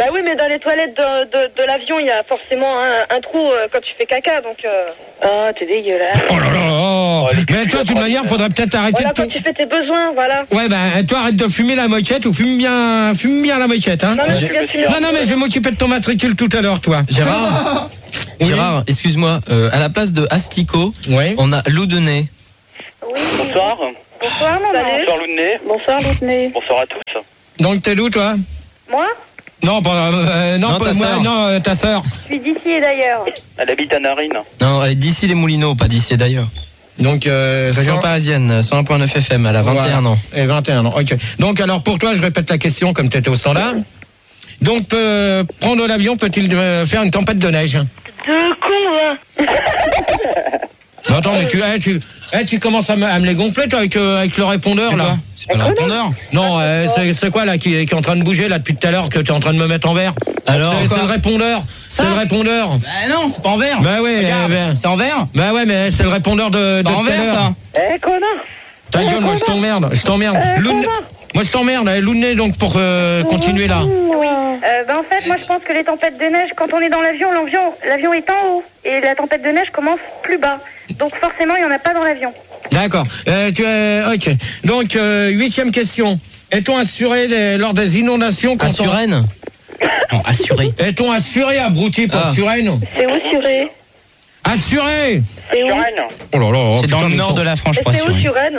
Bah oui, mais dans les toilettes de, de, de l'avion, il y a forcément un, un trou euh, quand tu fais caca, donc... Euh... Oh, t'es dégueulasse. Oh là là, oh. Mais toi, de toute manière, faudrait peut-être arrêter Voilà, de... quand tu fais tes besoins, voilà. Ouais, ben, toi, arrête de fumer la moquette ou fume bien, fume bien la moquette, hein. Non, mais, je... non, non, mais je vais m'occuper de ton matricule tout à l'heure, toi. Gérard, oui. Gérard, excuse-moi, euh, à la place de Asticot, ouais. on a Loudenay. Oui. Bonsoir. Bonsoir, maman. Bonsoir, Loudenay. Bonsoir, Loudenay. Bonsoir à tous. Donc, t'es d'où, toi? Moi? Non, pas, euh, non, non, pas, ta moi, sœur. non, euh, ta sœur. Je suis d'ici et d'ailleurs. Elle habite à Narine. Non, elle est d'ici les Moulineaux, pas d'ici et d'ailleurs. Donc, euh, région cent... parisienne, cent un virgule neuf F M, elle a vingt et un voilà. ans. Et vingt et un ans, ok. Donc, alors, pour toi, je répète la question comme tu étais au standard. Donc, euh, prendre l'avion peut-il euh, faire une tempête de neige? De con, hein. Non, attends, mais tu, eh, tu, eh, tu commences à me, à me les gonfler, toi, avec, euh, avec le répondeur, là. C'est pas le répondeur. Non, euh, c'est, c'est quoi, là, qui, qui est en train de bouger, là, depuis tout à l'heure, que tu es en train de me mettre en vert? Alors, c'est, c'est le répondeur. C'est le répondeur. Bah non, c'est pas en vert. Bah ouais, Regarde, euh, bah, c'est en vert. Bah ouais, mais c'est le répondeur de, de Pas en tout à vert, l'heure. ça. Eh, connard. Ta gueule, moi, je t'emmerde, je t'emmerde. Loun- Moi, je t'emmerde, eh, Lounay, donc, pour euh, continuer, là. Oui. Euh, ben, en fait, moi, je pense que les tempêtes de neige, quand on est dans l'avion, l'avion, l'avion est en haut. Et la tempête de neige commence plus bas. Donc, forcément, il n'y en a pas dans l'avion. D'accord. Euh, tu es, ok. Donc, euh, huitième question. Est-on assuré des- lors des inondations quand À Suresnes Non, assuré. on... Est-on assuré, abruti, pour Ah. Suresnes? C'est où, Suré? Assuré. C'est où? Oh là là. oh, C'est putain, dans le mais nord ils de sont- la France, je Et crois. c'est où, Suresnes. Suresnes?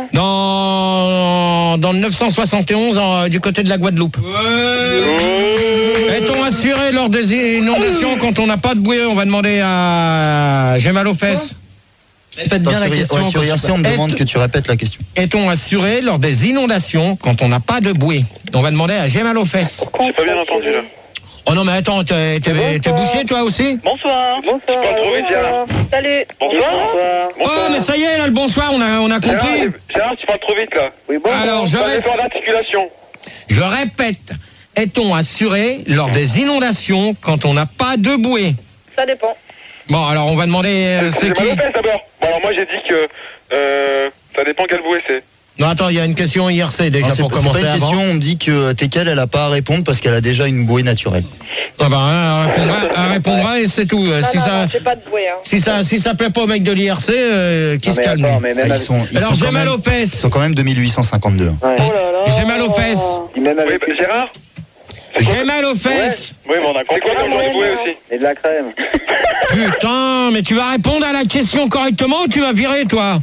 Dans, dans le neuf cent soixante et onze, en- du côté de la Guadeloupe. Est-on assuré lors des inondations quand on n'a pas de bouée? On va demander à... J'ai mal aux fesses. Répète bien la Sur- question. ouais, sur quand tu I R C, peux- on me Est- demande que tu répètes la question. Est-on assuré lors des inondations quand on n'a pas de bouée? On va demander à J'ai mal aux fesses. J'ai pas bien entendu là. Oh non, mais attends, t'es, t'es, t'es bouché toi aussi? Bonsoir. Bonsoir. pas trop vite, Gérard. Salut. Bonsoir. Oh, mais ça y est, là, le bonsoir, on a, on a Gérard, compris. Gérard, tu parles trop vite là. Oui, bon. Alors, je, Pas ré- d'effort d'articulation. je répète, est-on assuré lors des inondations quand on n'a pas de bouée? Ça dépend. Bon, alors on va demander euh, c'est J'ai qui? mal aux fesses d'abord. Bon, alors moi j'ai dit que euh, ça dépend quelle bouée c'est. Non, attends, il y a une question I R C déjà Non, c'est, pour c'est commencer pas une avant. question, on me dit que Tekel, elle a pas à répondre parce qu'elle a déjà une bouée naturelle. Ah bah, hein, elle répondra, elle répondra et c'est tout. Euh, Non, si non, ça, non, j'ai pas de bouée. Hein. si ça, si ça plaît pas au mec de l'I R C, euh, qui Non, se mais calme. attends, lui. mais Ah, même ils avec- sont, ils Alors sont j'ai quand mal même, aux ils fesses. sont quand même deux mille huit cent cinquante-deux. Ouais. Oh là là. J'ai mal aux fesses. Même Oui, avec bah, Gérard J'ai mal aux fesses. Oui, mais on a compris. C'est quoi comme genre de bouée aussi? et de la crème. Putain, mais tu vas répondre à la question correctement ou tu vas virer, toi?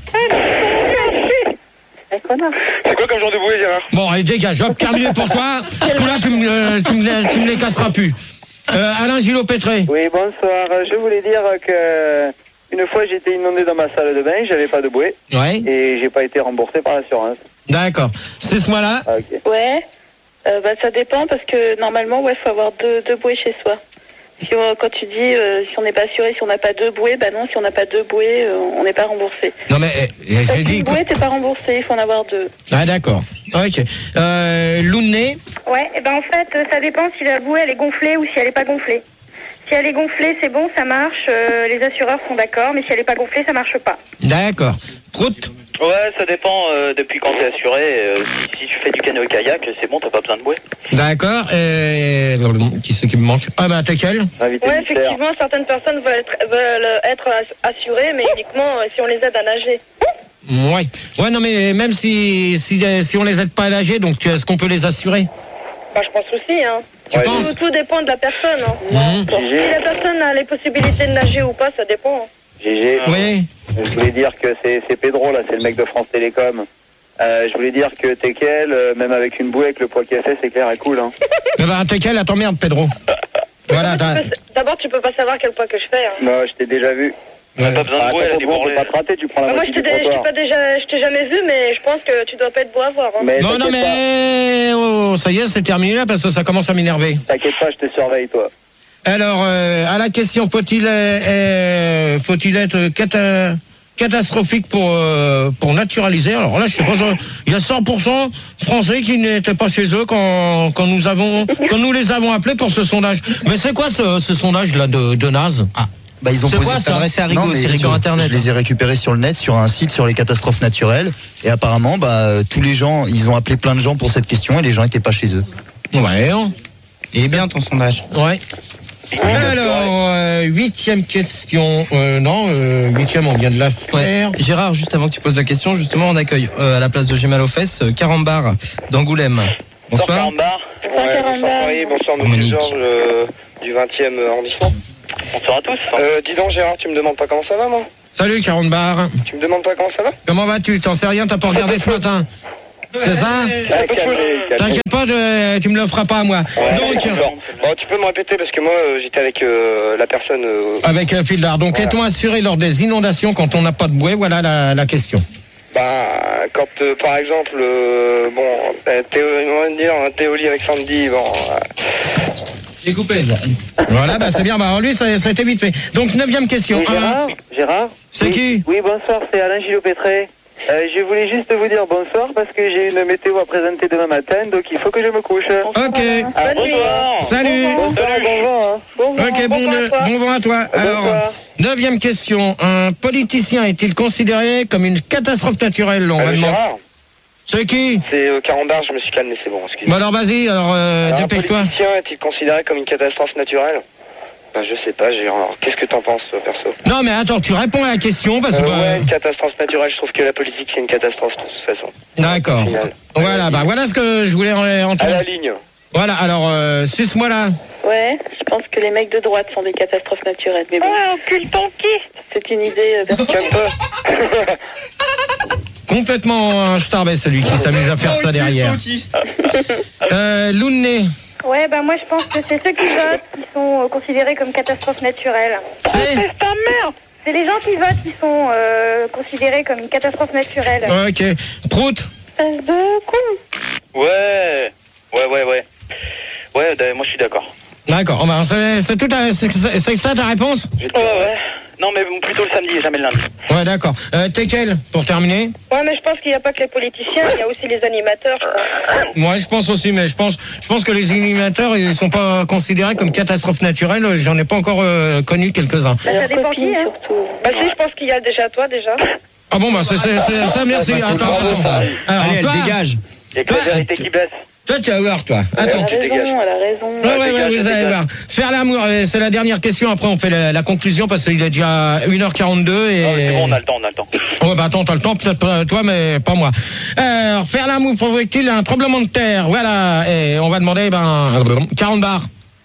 Eh, connard. C'est quoi comme genre de bouée, Gérard? Bon, allez, dégage, hop, terminé pour toi. Ce coup-là, tu me, euh, tu me, tu me les casseras plus. Euh, Alain Gillot-Pétré. Oui, bonsoir. Je voulais dire que une fois j'étais inondé dans ma salle de bain, j'avais pas de bouée Ouais, et j'ai pas été remboursé par l'assurance. d'accord. C'est ce mois-là. Ah, ok. Ouais. Euh, bah, ça dépend parce que normalement, ouais, faut avoir deux, deux bouées chez soi. Si on- quand tu dis euh, si on n'est pas assuré, si on n'a pas deux bouées, bah non, si on n'a pas deux bouées, euh, on n'est pas remboursé. Non, mais euh, T'as j'ai dit. une bouée, t'es pas remboursé, il faut en avoir deux. Ah, d'accord. Ok. Euh, Lounet. Ouais, et ben en fait, euh, ça dépend si la bouée elle est gonflée ou si elle est pas gonflée. Si elle est gonflée, c'est bon, ça marche, euh, les assureurs sont d'accord, mais si elle est pas gonflée, ça marche pas. D'accord. Prout. Ouais, ça dépend euh, depuis quand t'es assuré. Euh, si, si tu fais du canoë-kayak, c'est bon, t'as pas besoin de bouée. D'accord. Et... Qui c'est qui me manque? Ah, bah, t'es quel? Invité Ouais, mystère. effectivement, certaines personnes veulent être, veulent être ass- assurées, mais uniquement euh, si on les aide à nager. Ouais. Ouais, non, mais même si, si, si on les aide pas à nager, donc tu- est-ce qu'on peut les assurer? Bah, je pense aussi, hein. Tu Ouais, penses? Tout, tout dépend de la personne. Hein. Mhm. Si la personne a les possibilités de nager ou pas, ça dépend. G G. Oui. Je voulais dire que c'est, c'est Pedro, là, c'est le mec de France Télécom. Euh, je voulais dire que Tekel, euh, même avec une bouée, avec le poids qu'il a fait, c'est clair et cool. Hein. Eh ben, t'es quel? Attends, merde, Pedro. Voilà, t'as... Tu peux- D'abord, tu peux pas savoir quel poids que je fais. Hein. Non, je t'ai déjà vu. Ouais. Pas besoin Ah, de bouée, elle a attends, du bon, on peut bourrelet. pas te rater, tu prends la Bah, moi, moitié je t'ai du dé- je t'ai trottoir. pas déjà, je t'ai jamais vu, mais je pense que tu dois pas être beau à voir. Hein. Mais Non, non, t'inquiète mais oh, ça y est, c'est terminé là parce que ça commence à m'énerver. pas, t'inquiète pas, je te surveille, toi. Alors, euh, à la question, faut-il, euh, euh, faut-il être cata- catastrophique pour euh, pour naturaliser? Alors là, je sais pas, il y a cent pour cent Français qui n'étaient pas chez eux quand quand nous avons quand nous les avons appelés pour ce sondage. Mais c'est quoi ce, ce sondage là de, de naze? Ah. Bah, ils ont C'est posé quoi, ça Adressé à Rigaud, Non, mais c'est ils Rigaud ont- Internet. Je les ai récupérés sur le net, sur un site sur les catastrophes naturelles. Et apparemment, bah, tous les gens, ils ont appelé plein de gens pour cette question et les gens n'étaient pas chez eux. Ouais. hein. Il est bien ton sondage. Ouais. Alors, euh, huitième question. Euh, non, euh, huitième, on vient de la faire. Ouais. Gérard, juste avant que tu poses la question, justement, on accueille euh, à la place de J'ai mal aux fesses, euh, Carambar d'Angoulême. Bonsoir. Carambar. Ouais, bonsoir Paris, bonsoir Monsieur Monique. Georges euh, du vingtième arrondissement. Bonsoir à tous. Euh, dis donc Gérard, tu me demandes pas comment ça va moi? Salut, Carambar. Tu me demandes pas comment ça va? Comment vas-tu? T'en sais rien, t'as pas regardé ce matin? C'est ça? Ah, calmez, calmez. T'inquiète pas, je- tu me le feras pas à moi. Ouais, Donc, bon. Bon, tu peux me répéter parce que moi euh, j'étais avec euh, la personne. euh, avec euh, Fildar. Donc, Voilà. est-on assuré lors des inondations quand on n'a pas de bouée? Voilà la, la question. Bah, quand euh, par exemple, euh, bon, euh, Théo, on va dire un Théoli avec Sandy, bon. euh, J'ai coupé. Voilà, bah c'est bien. Bah, lui, ça, ça a été vite fait. Donc, neuvième question. Oui, Gérard, Un. Gérard C'est oui, qui? Oui, bonsoir, c'est Alain Gillot-Pétré. Euh, je voulais juste vous dire bonsoir parce que j'ai une météo à présenter demain matin, donc il faut que je me couche. Ok. Ah, bonsoir. Salut. Bonsoir, bonjour. Hein. Ok, bon, ne- bon vent à toi. Alors, Bonsoir. neuvième question. Un politicien est-il considéré comme une catastrophe naturelle? On va Euh, demander. Gérard, C'est qui? c'est euh, Carambar, je me suis calmé, c'est bon, Bon, excusez-moi. alors vas-y, alors, euh, Alors, un dépêche-toi. politicien est-il considéré comme une catastrophe naturelle? Ben, je sais pas, Gérard. Alors, qu'est-ce que t'en penses, toi, perso? Non, mais attends, tu réponds à la question parce que. Euh, bah, ouais, une catastrophe naturelle, je trouve que la politique c'est une catastrophe de toute façon. D'accord. Au final. Voilà, bah voilà ce que je voulais en- À entendre. la ligne. Voilà, alors, euh, suce-moi là. Ouais, je pense que les mecs de droite sont des catastrophes naturelles. Mais bon. Ouais, encule ton qui? C'est une idée euh, personnelle. Complètement un starbé, celui qui s'amuse à faire ça derrière. Euh, Louné. Ouais, bah moi je pense que c'est ceux qui votent qui sont euh, considérés comme catastrophes naturelles. C'est ta mère. C'est les gens qui votent qui sont euh, considérés comme une catastrophe naturelle. Ok. Prout. Espèce de con. Ouais. Ouais, ouais, ouais. Ouais, d- moi je suis d'accord. D'accord. Oh, bah, c'est c'est tout à- c'est- c'est c'est ça ta réponse? Ouais, ouais. Non, mais bon, plutôt le samedi et jamais le lundi. Ouais, d'accord. Euh, Tekel, pour terminer. Ouais, mais je pense qu'il n'y a pas que les politiciens, il y a aussi les animateurs. je crois. Moi, je pense aussi, mais je pense, je pense que les animateurs, ils sont pas considérés comme catastrophes naturelles. J'en ai pas encore euh, connu quelques-uns. Bah, ça dépend qui, hein. Bah si, je pense qu'il y a déjà toi, déjà. Ah bon, bah c'est c'est- c'est- ça, merci. Bah, c'est Attends, bravo, attends. ça. Alors, Allez, elle toi, dégage. Il y a que la vérité qui blesse. Toi, tu vas voir, toi. Attends. Elle a raison, elle a raison. Ouais, ouais, ouais, vous allez voir. Faire l'amour, euh, c'est la dernière question. Après, on fait la, la conclusion parce qu'il est déjà une heure quarante-deux et. Ah, c'est bon, on a le temps, on a le temps. Ouais, bah attends, t'as le temps, peut-être pas toi, mais pas moi. Alors, faire l'amour provoque-t-il un tremblement de terre? Voilà. Et on va demander, ben, quarante bars.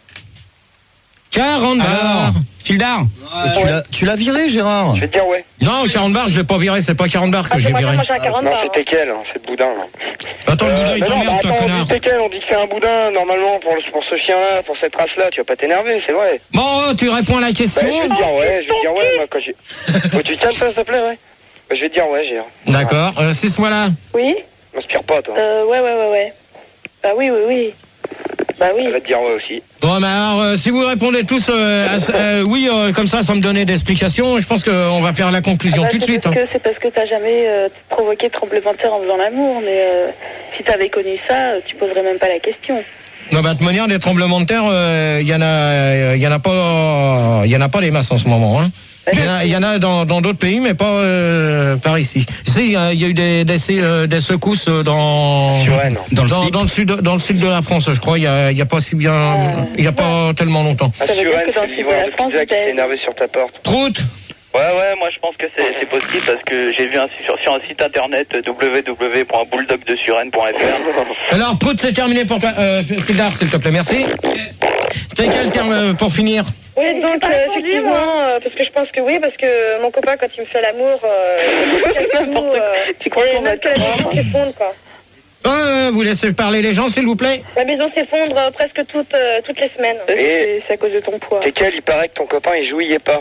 quarante bars. Fildar. Et tu l'as- tu l'as viré, Gérard? Je vais te dire ouais. Non, quarante bars, je l'ai pas viré, c'est pas quarante bars que Ah, j'ai c'est pas viré. grave, moi j'ai un quarante Non, bars. c'était quel, hein, c'est le boudin. Là. Attends, le boudin, il mais non, t'emmerde, bah, toi, attends, on connard. dit quel, on dit que c'est un boudin, normalement, pour, le- pour ce chien-là, pour cette race-là, tu vas pas t'énerver, c'est vrai. Bon, tu réponds à la Bah, question. je vais te dire ouais, je vais te dire ouais, moi, quand j'ai... Faut que tu te calmes, ça, s'il te plaît, ouais. Bah, je vais te dire ouais, Gérard. D'accord, euh, six-moi là. Oui. M'inspire pas, toi. Euh, ouais, ouais, ouais, ouais. Bah oui, oui, oui. Bah oui. Elle va te dire ouais aussi. Bon, bah alors, euh, si vous répondez tous euh, à ce- euh, oui, euh, comme ça, sans me donner d'explications, je pense qu'on va faire la conclusion Bah, tout de c'est suite. parce hein. que- C'est parce que t'as jamais euh, provoqué de tremblement de terre en faisant l'amour, mais euh, si t'avais connu ça, euh, tu poserais même pas la question. Non, bah, de toute manière, des tremblements de terre, il y en a, il y en a pas, il y en a pas des masses en ce moment. Hein. Il y en a, il y en a dans dans d'autres pays, mais pas euh, par ici. Tu sais, il y, a il y a eu des des, euh, des secousses dans Ouais, non. dans, dans, dans le sud dans le sud de la France, je crois. Il y a il y a pas si bien, il y a pas tellement longtemps. Ah, Ça veut dire Suren, que dans c'est le le sud de livreur la de France, pizza qui t'as- s'est énervé sur ta porte. Prout. Ouais, ouais, moi je pense que c'est c'est possible parce que j'ai vu un, sur, sur un site internet w w w point bulldog de suren point f r. Alors, Prout, c'est terminé pour toi. Euh, Fildar, s'il te plaît, merci. T'as quel terme euh, pour finir? Oui, donc euh, effectivement, euh, parce que je pense que oui, parce que mon copain, quand il me fait l'amour, euh, Tu crois qu'on va même que la maison s'effondre, quoi. Euh, vous laissez parler les gens, s'il vous plaît. La maison s'effondre euh, presque toutes, euh, toutes les semaines. Et C'est à cause de ton poids. t'es quel, il paraît que ton copain il jouillait pas.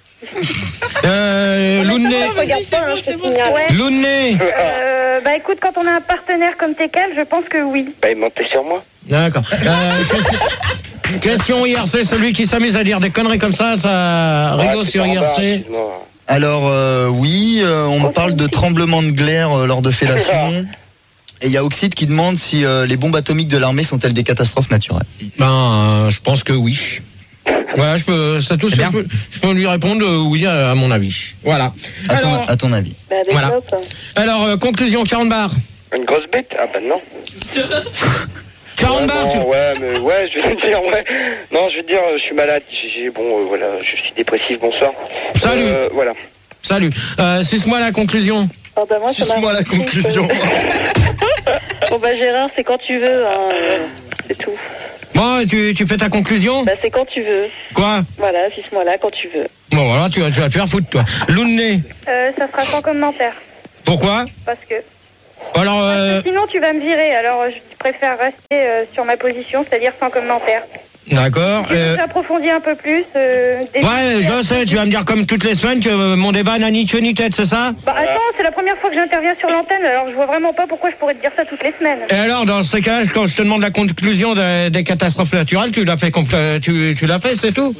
Euh, Louné. Regarde pas, hein, c'est fini. Ouais. Louné. Euh, bah écoute, quand on a un partenaire comme Tekel, je pense que oui. Bah, il montait sur moi. D'accord. Euh, question, question I R C, celui qui s'amuse à dire des conneries comme ça, ça rigole Ouais, c'est sur pas I R rare, C. excuse-moi. Alors, euh, oui, euh, on me parle de tremblement de glaire euh, lors de fellation. Et il y a Oxide qui demande si euh, les bombes atomiques de l'armée sont-elles des catastrophes naturelles. Ben, euh, je pense que oui. Voilà, je peux, ça tout, C'est je bien. peux, je peux lui répondre euh, oui à mon avis. Voilà. À ton, Alors, à ton avis. Bah, Voilà. développe. alors euh, conclusion, quarante bars. Une grosse bête? Ah bah non. quarante bars, non, tu... ouais, mais ouais, je vais te dire, ouais. Non, je vais te dire, je suis malade. J'ai, j'ai- bon, euh, voilà, je suis dépressif. Bonsoir. Salut. Euh, voilà. Salut. Euh, suce-moi la conclusion. Ah bah moi, ça m'a Suce-moi la repris, conclusion. Bon bah Gérard, c'est quand tu veux, hein, euh, c'est tout. Bon, tu, tu fais ta conclusion? Bah c'est quand tu veux. Quoi? Voilà, suce-moi là quand tu veux. Bon, voilà, tu, vas- tu vas te faire foutre, toi. Lounné. Euh, ça sera sans commentaire. Pourquoi? Parce que Alors, euh... sinon tu vas me virer. Alors je préfère rester euh, sur ma position, c'est-à-dire sans commentaire. D'accord. Si euh, tu approfondis un peu plus. Euh, des- Ouais, je sais, tu vas me dire comme toutes les semaines que euh, mon débat n'a ni queue ni tête, c'est ça? Bah attends, c'est la première fois que j'interviens sur l'antenne, alors je vois vraiment pas pourquoi je pourrais te dire ça toutes les semaines. Et alors, dans ce cas, quand je te demande la conclusion des, des catastrophes naturelles, tu l'as fait, compl- tu, tu l'as fait, c'est tout?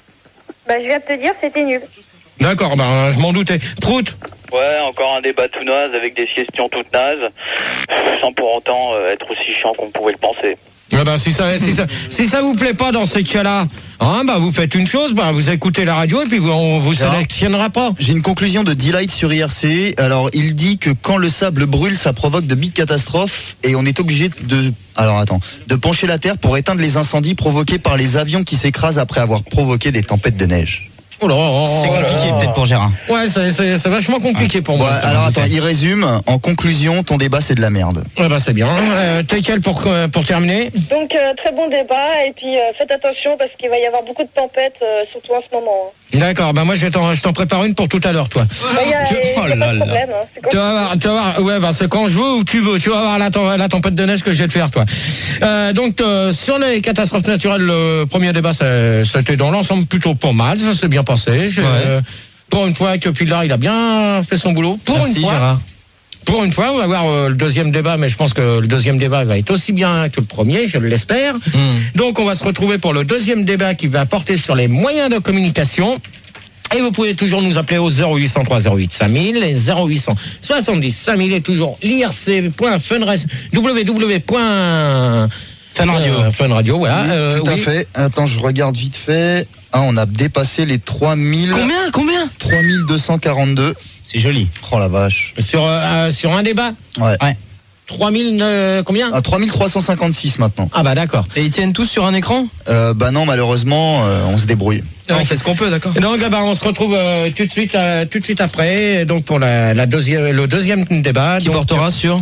Bah je viens de te dire, c'était nul. D'accord, ben, je m'en doutais. Prout. Ouais, encore un débat tout naze avec des questions toutes nazes, sans pour autant euh, être aussi chiant qu'on pouvait le penser. Eh ben, si ça, si ça, si ça vous plaît pas dans ces cas-là, hein, bah, vous faites une chose, bah, vous écoutez la radio et puis vous, on vous sélectionnera pas. J'ai une conclusion de Delight sur I R C. Alors, il dit que quand le sable brûle, ça provoque de big catastrophes et on est obligé de, alors attends, de pencher la terre pour éteindre les incendies provoqués par les avions qui s'écrasent après avoir provoqué des tempêtes de neige. Oh là là, C'est compliqué peut-être pour Gérard. Ouais, c'est, c'est, c'est vachement compliqué pour moi. Ouais, ça. alors attends, il résume. En conclusion, ton débat c'est de la merde. Ouais, bah, c'est bien. Euh, t'es quel pour, euh, pour terminer? Donc, euh, très bon débat. Et puis, euh, faites attention parce qu'il va y avoir beaucoup de tempêtes, euh, surtout en ce moment. hein. D'accord, bah, moi, je vais t'en, je t'en prépare une pour tout à l'heure, toi. Bah, il y a, Tu- il y a oh pas là de là. problème. hein. C'est Tu comme- vas voir, tu vas voir, ouais, bah, c'est quand je veux ou tu veux, tu vas voir la, tem- la tempête de neige que je vais te faire, toi. Euh, donc, euh, sur les catastrophes naturelles, le premier débat, c'est- c'était dans l'ensemble plutôt pas mal, ça s'est bien passé. J'ai, Ouais. euh, pour une fois que Pilar, il a bien fait son boulot. Pour Merci, une fois. Gérard. Pour une fois, on va voir euh, le deuxième débat, mais je pense que le deuxième débat va être aussi bien que le premier, je l'espère. Donc, on va se retrouver pour le deuxième débat qui va porter sur les moyens de communication. Et vous pouvez toujours nous appeler au zéro huit cent trois zéro huit cinq mille et zéro huit cent soixante-dix cinq mille et toujours l'I R C point funradio w w w point Fun Radio. Euh, Fun Radio, voilà. Oui, euh, tout à oui. fait. Attends, je regarde vite fait. Ah, on a dépassé les trois mille. Combien Combien trois mille deux cent quarante-deux. C'est joli. Oh la vache. Sur, euh, sur un débat. Ouais. Ouais. trois mille, euh, combien? À trois mille trois cent cinquante-six maintenant. Ah bah d'accord. Et ils tiennent tous sur un écran? Euh, bah non, malheureusement, euh, on se débrouille. On fait ce qu'on peut, d'accord. Donc ah bah, on se retrouve euh, tout de suite euh, tout de suite après donc pour la, la deuxième le deuxième débat Qui donc, portera sur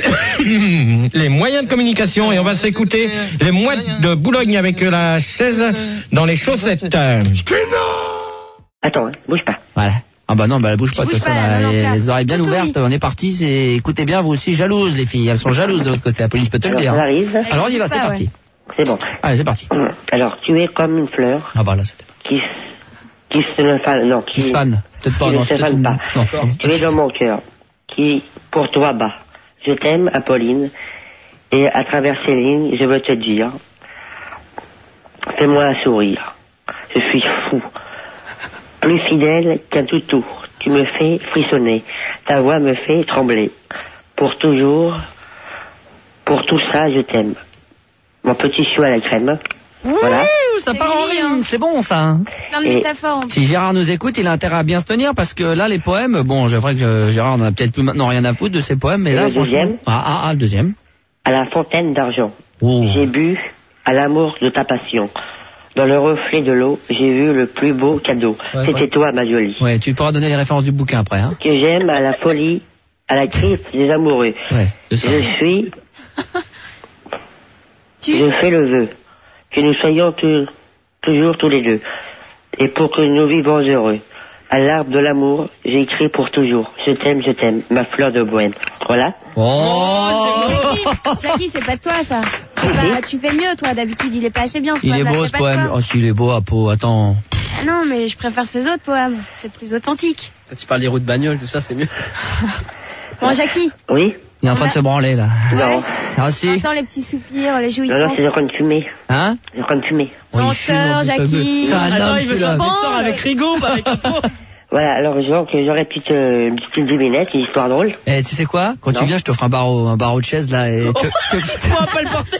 les moyens de communication et on va s'écouter les mouettes de Boulogne avec euh, la chaise dans les chaussettes. Attends, hein, bouge pas. Voilà. Ah bah non, bah elle bouge pas, Bouge de toute pas, façon, non, non, les, Claire. les oreilles bien Tout, ouvertes, oui. on est parti, c'est, écoutez bien, vous aussi jalouses les filles, elles sont jalouses de l'autre côté, la police peut te le Alors, dire. ça hein. arrive. Alors on y va, c'est Ça, parti. C'est bon. Allez, c'est parti. Alors, tu es comme une fleur Ah bah là, c'était qui, qui se ne fan, non, qui, Qui fan, peut-être pas, qui non, ne se c'est fane une- pas. non. Tu es dans mon cœur, qui, pour toi, bat. Je t'aime, Apolline, et à travers ces lignes, je veux te dire, fais-moi un sourire. Je suis fou. Plus fidèle qu'un toutou. Tu me fais frissonner. Ta voix me fait trembler. Pour toujours, pour tout ça, je t'aime. Mon petit chou à la crème. Voilà. Ouh, ça part en rime, c'est bon ça. hein. Plein de Et- métaphores. Si Gérard nous écoute, il a intérêt à bien se tenir parce que là, les poèmes, bon, c'est vrai que euh, Gérard n'en a peut-être plus maintenant rien à foutre de ses poèmes, mais Et là, le franchement- deuxième Ah, ah, ah, le deuxième. À la fontaine d'argent. Oh. J'ai bu à l'amour de ta passion. Dans le reflet de l'eau, j'ai vu le plus beau cadeau. Ouais, C'était ouais. toi, ma jolie. Ouais, tu pourras donner les références du bouquin après, hein. Que j'aime à la folie, à la crise des amoureux. Ouais, c'est ça. Je suis... Je fais le vœu que nous soyons tous- toujours tous les deux. Et pour que nous vivons heureux. À l'arbre de l'amour, j'ai écrit pour toujours. Je t'aime, je t'aime, ma fleur de bohème. Voilà. Oh, Jackie, Jackie, c'est pas de toi ça. C'est pas, tu fais mieux toi, d'habitude il est pas assez bien ce Il poème. est beau ce poème. Oh, s'il est beau, Apo, attends. Ah non, mais je préfère ces autres poèmes, c'est plus authentique. Quand tu parles des routes de bagnole, tout ça, c'est mieux. Bon, Jackie, Oui. Il est en train de se branler, là. Non. Ah, si. on entend les petits soupirs, les Non, non, jouissances. c'est en train de fumer. Hein? C'est en train de fumer. Menteur, Jackie. C'est un Ah non, homme, il veut celui-là. faire menteur avec Rigaud, pas avec Apo. Voilà, alors donc j'aurais une petite, euh, une petite devinette, une histoire drôle. Eh, tu sais quoi? Quand Non. tu viens, je t'offre un barreau, un barreau de chaise, là, et tu, tu, On va pas le porter.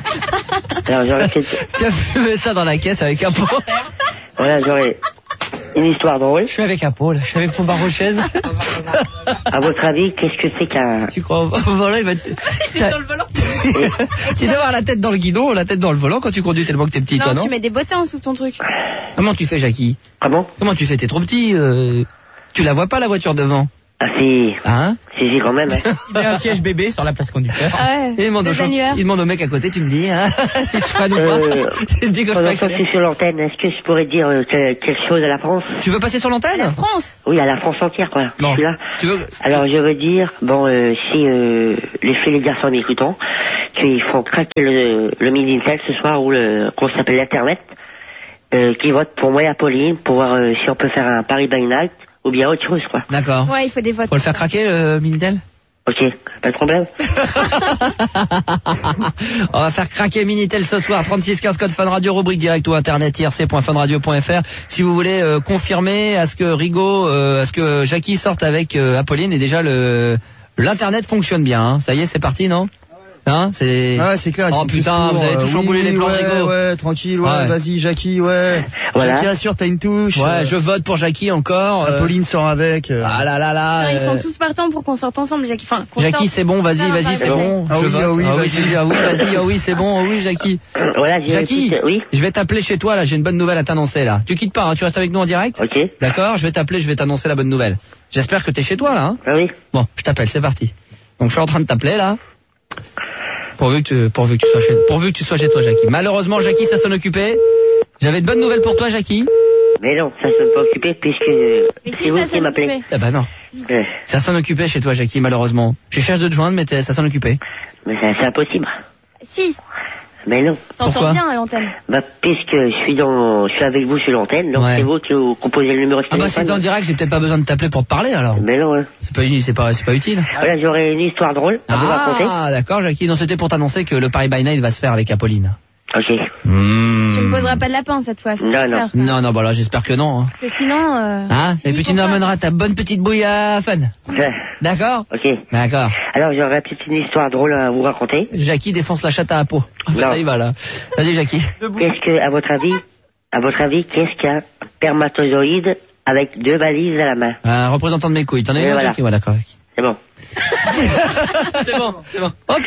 Alors j'aurais cette... tu as fumé ça dans la caisse avec un pot. Voilà, j'aurais... une histoire drôle. Je suis avec Apo, là. Je suis avec ton barreau-chaise. À votre avis, qu'est-ce que c'est qu'un... Tu crois au volant, il va te... Il est dans le volant. Tu dois avoir la tête dans le guidon, la tête dans le volant quand tu conduis tellement que t'es petit, non, toi, non? tu mets des bottins sous ton truc. Comment tu fais, Jackie? Comment? Comment tu fais? T'es trop petit, euh... Tu la vois pas, la voiture devant? Ah si. Hein? Si, si, quand même. Hein. Il y a un siège bébé sur la place conducteur. Ah ouais. Et il demande, au chauffeur- il demande au mec à côté, tu me dis, hein, si je freine ou pas. Euh, Tu me dis que je pendant peux que je accélérer. suis sur l'antenne, est-ce que je pourrais dire euh, que- quelque chose à la France? Tu veux passer sur l'antenne? La France. Oui, à la France entière, quoi. Non. Je suis là. Tu veux... Alors, je veux dire, bon, euh, si euh, les filles et les garçons en écoutant, qu'ils font craquer le, le Minitel ce soir, ou le, qu'on s'appelle l'Internet, euh, qui votent pour moi et Apolline, pour voir euh, si on peut faire un Paris by Night, ou bien autre chose, quoi. D'accord. Ouais, il faut des votes. Faut le faire craquer, le Minitel? Ok, pas de problème. On va faire craquer Minitel ce soir, trente-six quinze code Fun Radio, rubrique direct ou internet I R C point fun radio point F R. Si vous voulez euh, confirmer à ce que Rigaud, euh, à ce que Jackie sorte avec euh, Apolline, et déjà le l'internet fonctionne bien, hein. Ça y est, c'est parti, non? Hein, c'est... Ah ouais, c'est clair. Oh c'est putain, plus vous avez pour, tout euh, chamboulé oui, les plans de ouais, Rigaud. Ouais, tranquille, ouais, Ouais. vas-y, Jackie, ouais. Voilà. Jackie, assure, t'as une touche. Ouais, euh, je vote pour Jackie encore. euh, Apolline sort avec. euh. Ah là là là. Non, ils euh, sont tous partants pour qu'on sorte ensemble, Jackie. Enfin, qu'on Jackie, sorte. c'est bon, vas-y, Ça va, vas-y, ça c'est va. bon. Ah je oui, vote. ah oui, ah oui, vas-y. Julie, ah oui, vas-y, ah oui, c'est bon, ah oui, Jackie. Voilà, je Jackie, écoute, oui. je vais t'appeler chez toi, là, j'ai une bonne nouvelle à t'annoncer, là. Tu quittes pas, hein, tu restes avec nous en direct? Ok. D'accord, je vais t'appeler, je vais t'annoncer la bonne nouvelle. J'espère que t'es chez toi, là, hein? Ah oui. Bon, je t'appelle, c'est parti. Donc, je suis en train de t'appeler, là. Pourvu que tu, pourvu que tu sois chez, pourvu que tu sois chez toi, Jackie. Malheureusement, Jackie, ça s'en occupait. J'avais de bonnes nouvelles pour toi, Jackie. Mais non, ça ne s'en pas occupé puisque euh, Mais c'est si, vous ça qui s'en m'appelez. occupait. Eh ben non. Euh, Ça s'en occupait chez toi, Jackie, malheureusement. Je cherche de te joindre, mais t'es- ça s'en occupait. mais ça, c'est impossible. Si, Mais non. Pourquoi t'entends bien à l'antenne. Bah, puisque je suis dans, je suis avec vous sur l'antenne, donc Ouais. c'est vous qui vous composez le numéro de Ah bah, si téléphone. t'es en direct, j'ai peut-être pas besoin de t'appeler pour te parler, alors. Mais non, hein. C'est pas, uni- c'est pas, c'est pas utile. Voilà, j'aurais une histoire drôle à vous raconter. Ah, d'accord, Jackie. Non, c'était pour t'annoncer que le Paris by Night va se faire avec Apolline. Ok. Mmh. Tu me poseras pas de lapin cette fois. c'est Non, clair, non. ça. Non, non, bah là, j'espère que non. Hein. Parce que sinon. Euh... Hein Et puis tu nous ramèneras ta bonne petite bouille à Fun. Ouais. D'accord? Ok. D'accord. Alors, j'aurais peut-être une histoire drôle à vous raconter. Jackie défonce la chatte à peau. Ah, bah, Non. ça y va, là. Vas-y, Jackie. Qu'est-ce que, à votre avis, à votre avis, qu'est-ce qu'un spermatozoïde avec deux valises à la main? Un représentant de mes couilles. T'en as Et une, voilà. Jackie? Ouais, d'accord. C'est bon. C'est bon, c'est bon. Ok.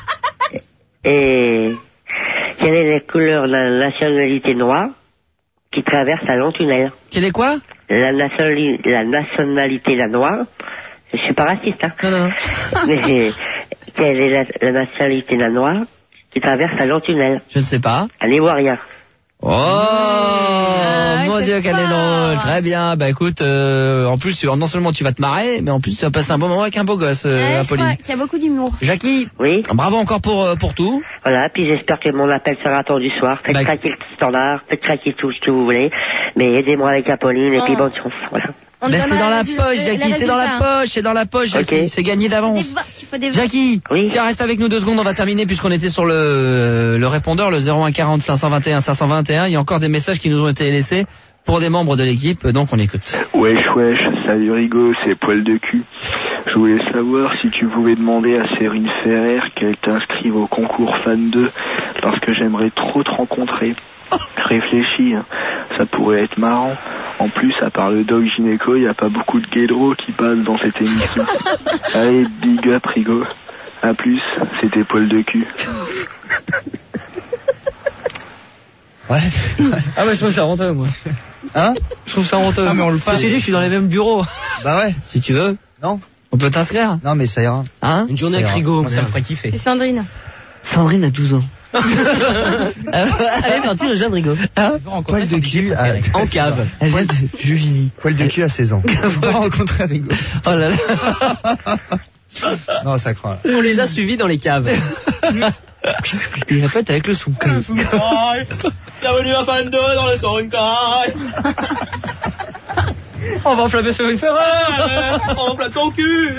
Et quelle est la couleur de la nationalité noire qui traverse un long tunnel? Quelle est quoi? La, nationali- la nationalité la noire. Je suis pas raciste, hein. Non, non, non. Mais quelle est la, la nationalité la noire qui traverse un long tunnel? Je ne sais pas. Un Ivoirien. Oh, Ah, mon c'est Dieu, qu'elle est fort. drôle. Très bien. Bah écoute, euh, en plus, tu- non seulement tu vas te marrer, mais en plus, tu vas passer un bon moment avec un beau gosse, euh, Ouais, je crois Apolline. qu'il y a beaucoup d'humour. Jackie, Oui. bravo encore pour, euh, pour tout. Voilà, puis j'espère que mon appel sera attendu ce soir. Faites Bah, craquer le standard, faites craquer tout ce que vous voulez. Mais aidez-moi avec Apolline et puis Oh. bonne chance. Voilà. On Bah, te c'est donnera dans la les résul- poche, les Jackie, c'est dans la résultats. poche, c'est dans la poche, Jackie. Ok. C'est gagné Des d'avance. votes, il faut des votes. Jackie, Oui. tiens, reste avec nous deux secondes, on va terminer puisqu'on était sur le, le répondeur, le zéro un quarante cinq cent vingt et un cinq cent vingt et un. Il y a encore des messages qui nous ont été laissés pour des membres de l'équipe, donc on écoute. Wesh wesh, salut Rigaud, c'est Poil de cul. Je voulais savoir si tu pouvais demander à Sérine Ferrer qu'elle t'inscrive au concours Fan deux, parce que j'aimerais trop te rencontrer. Réfléchis, hein, ça pourrait être marrant. En plus, à part le dog gynéco, il n'y a pas beaucoup de guédros qui passent dans cette émission. Allez, big up Rigaud. A plus, c'était Poil de cul. Ouais. Ah ouais, je trouve ça honteux, moi. Hein? Je trouve ça honteux. Ah, mais on le fait. Ceci dit, je suis dans les mêmes bureaux. Bah ouais. Si tu veux. Non. On peut t'inscrire. Non, mais ça ira. Hein? Une journée Ça avec ira. Rigaud, On ça ira. me ferait kiffer. Et Sandrine. Sandrine a douze ans. Allez, parti, le jeune Rigaud. Poil de cul à... En cave. Elle vient de Julie. Poil de cul à seize ans. Faut pas rencontrer Rigaud. Oh là là. Non, ça craint. On les a suivis dans les caves. Il répète avec le son. Bienvenue à Fan deux dans le Sonkai. On va enflammer sur une ferraille. On plate ton cul.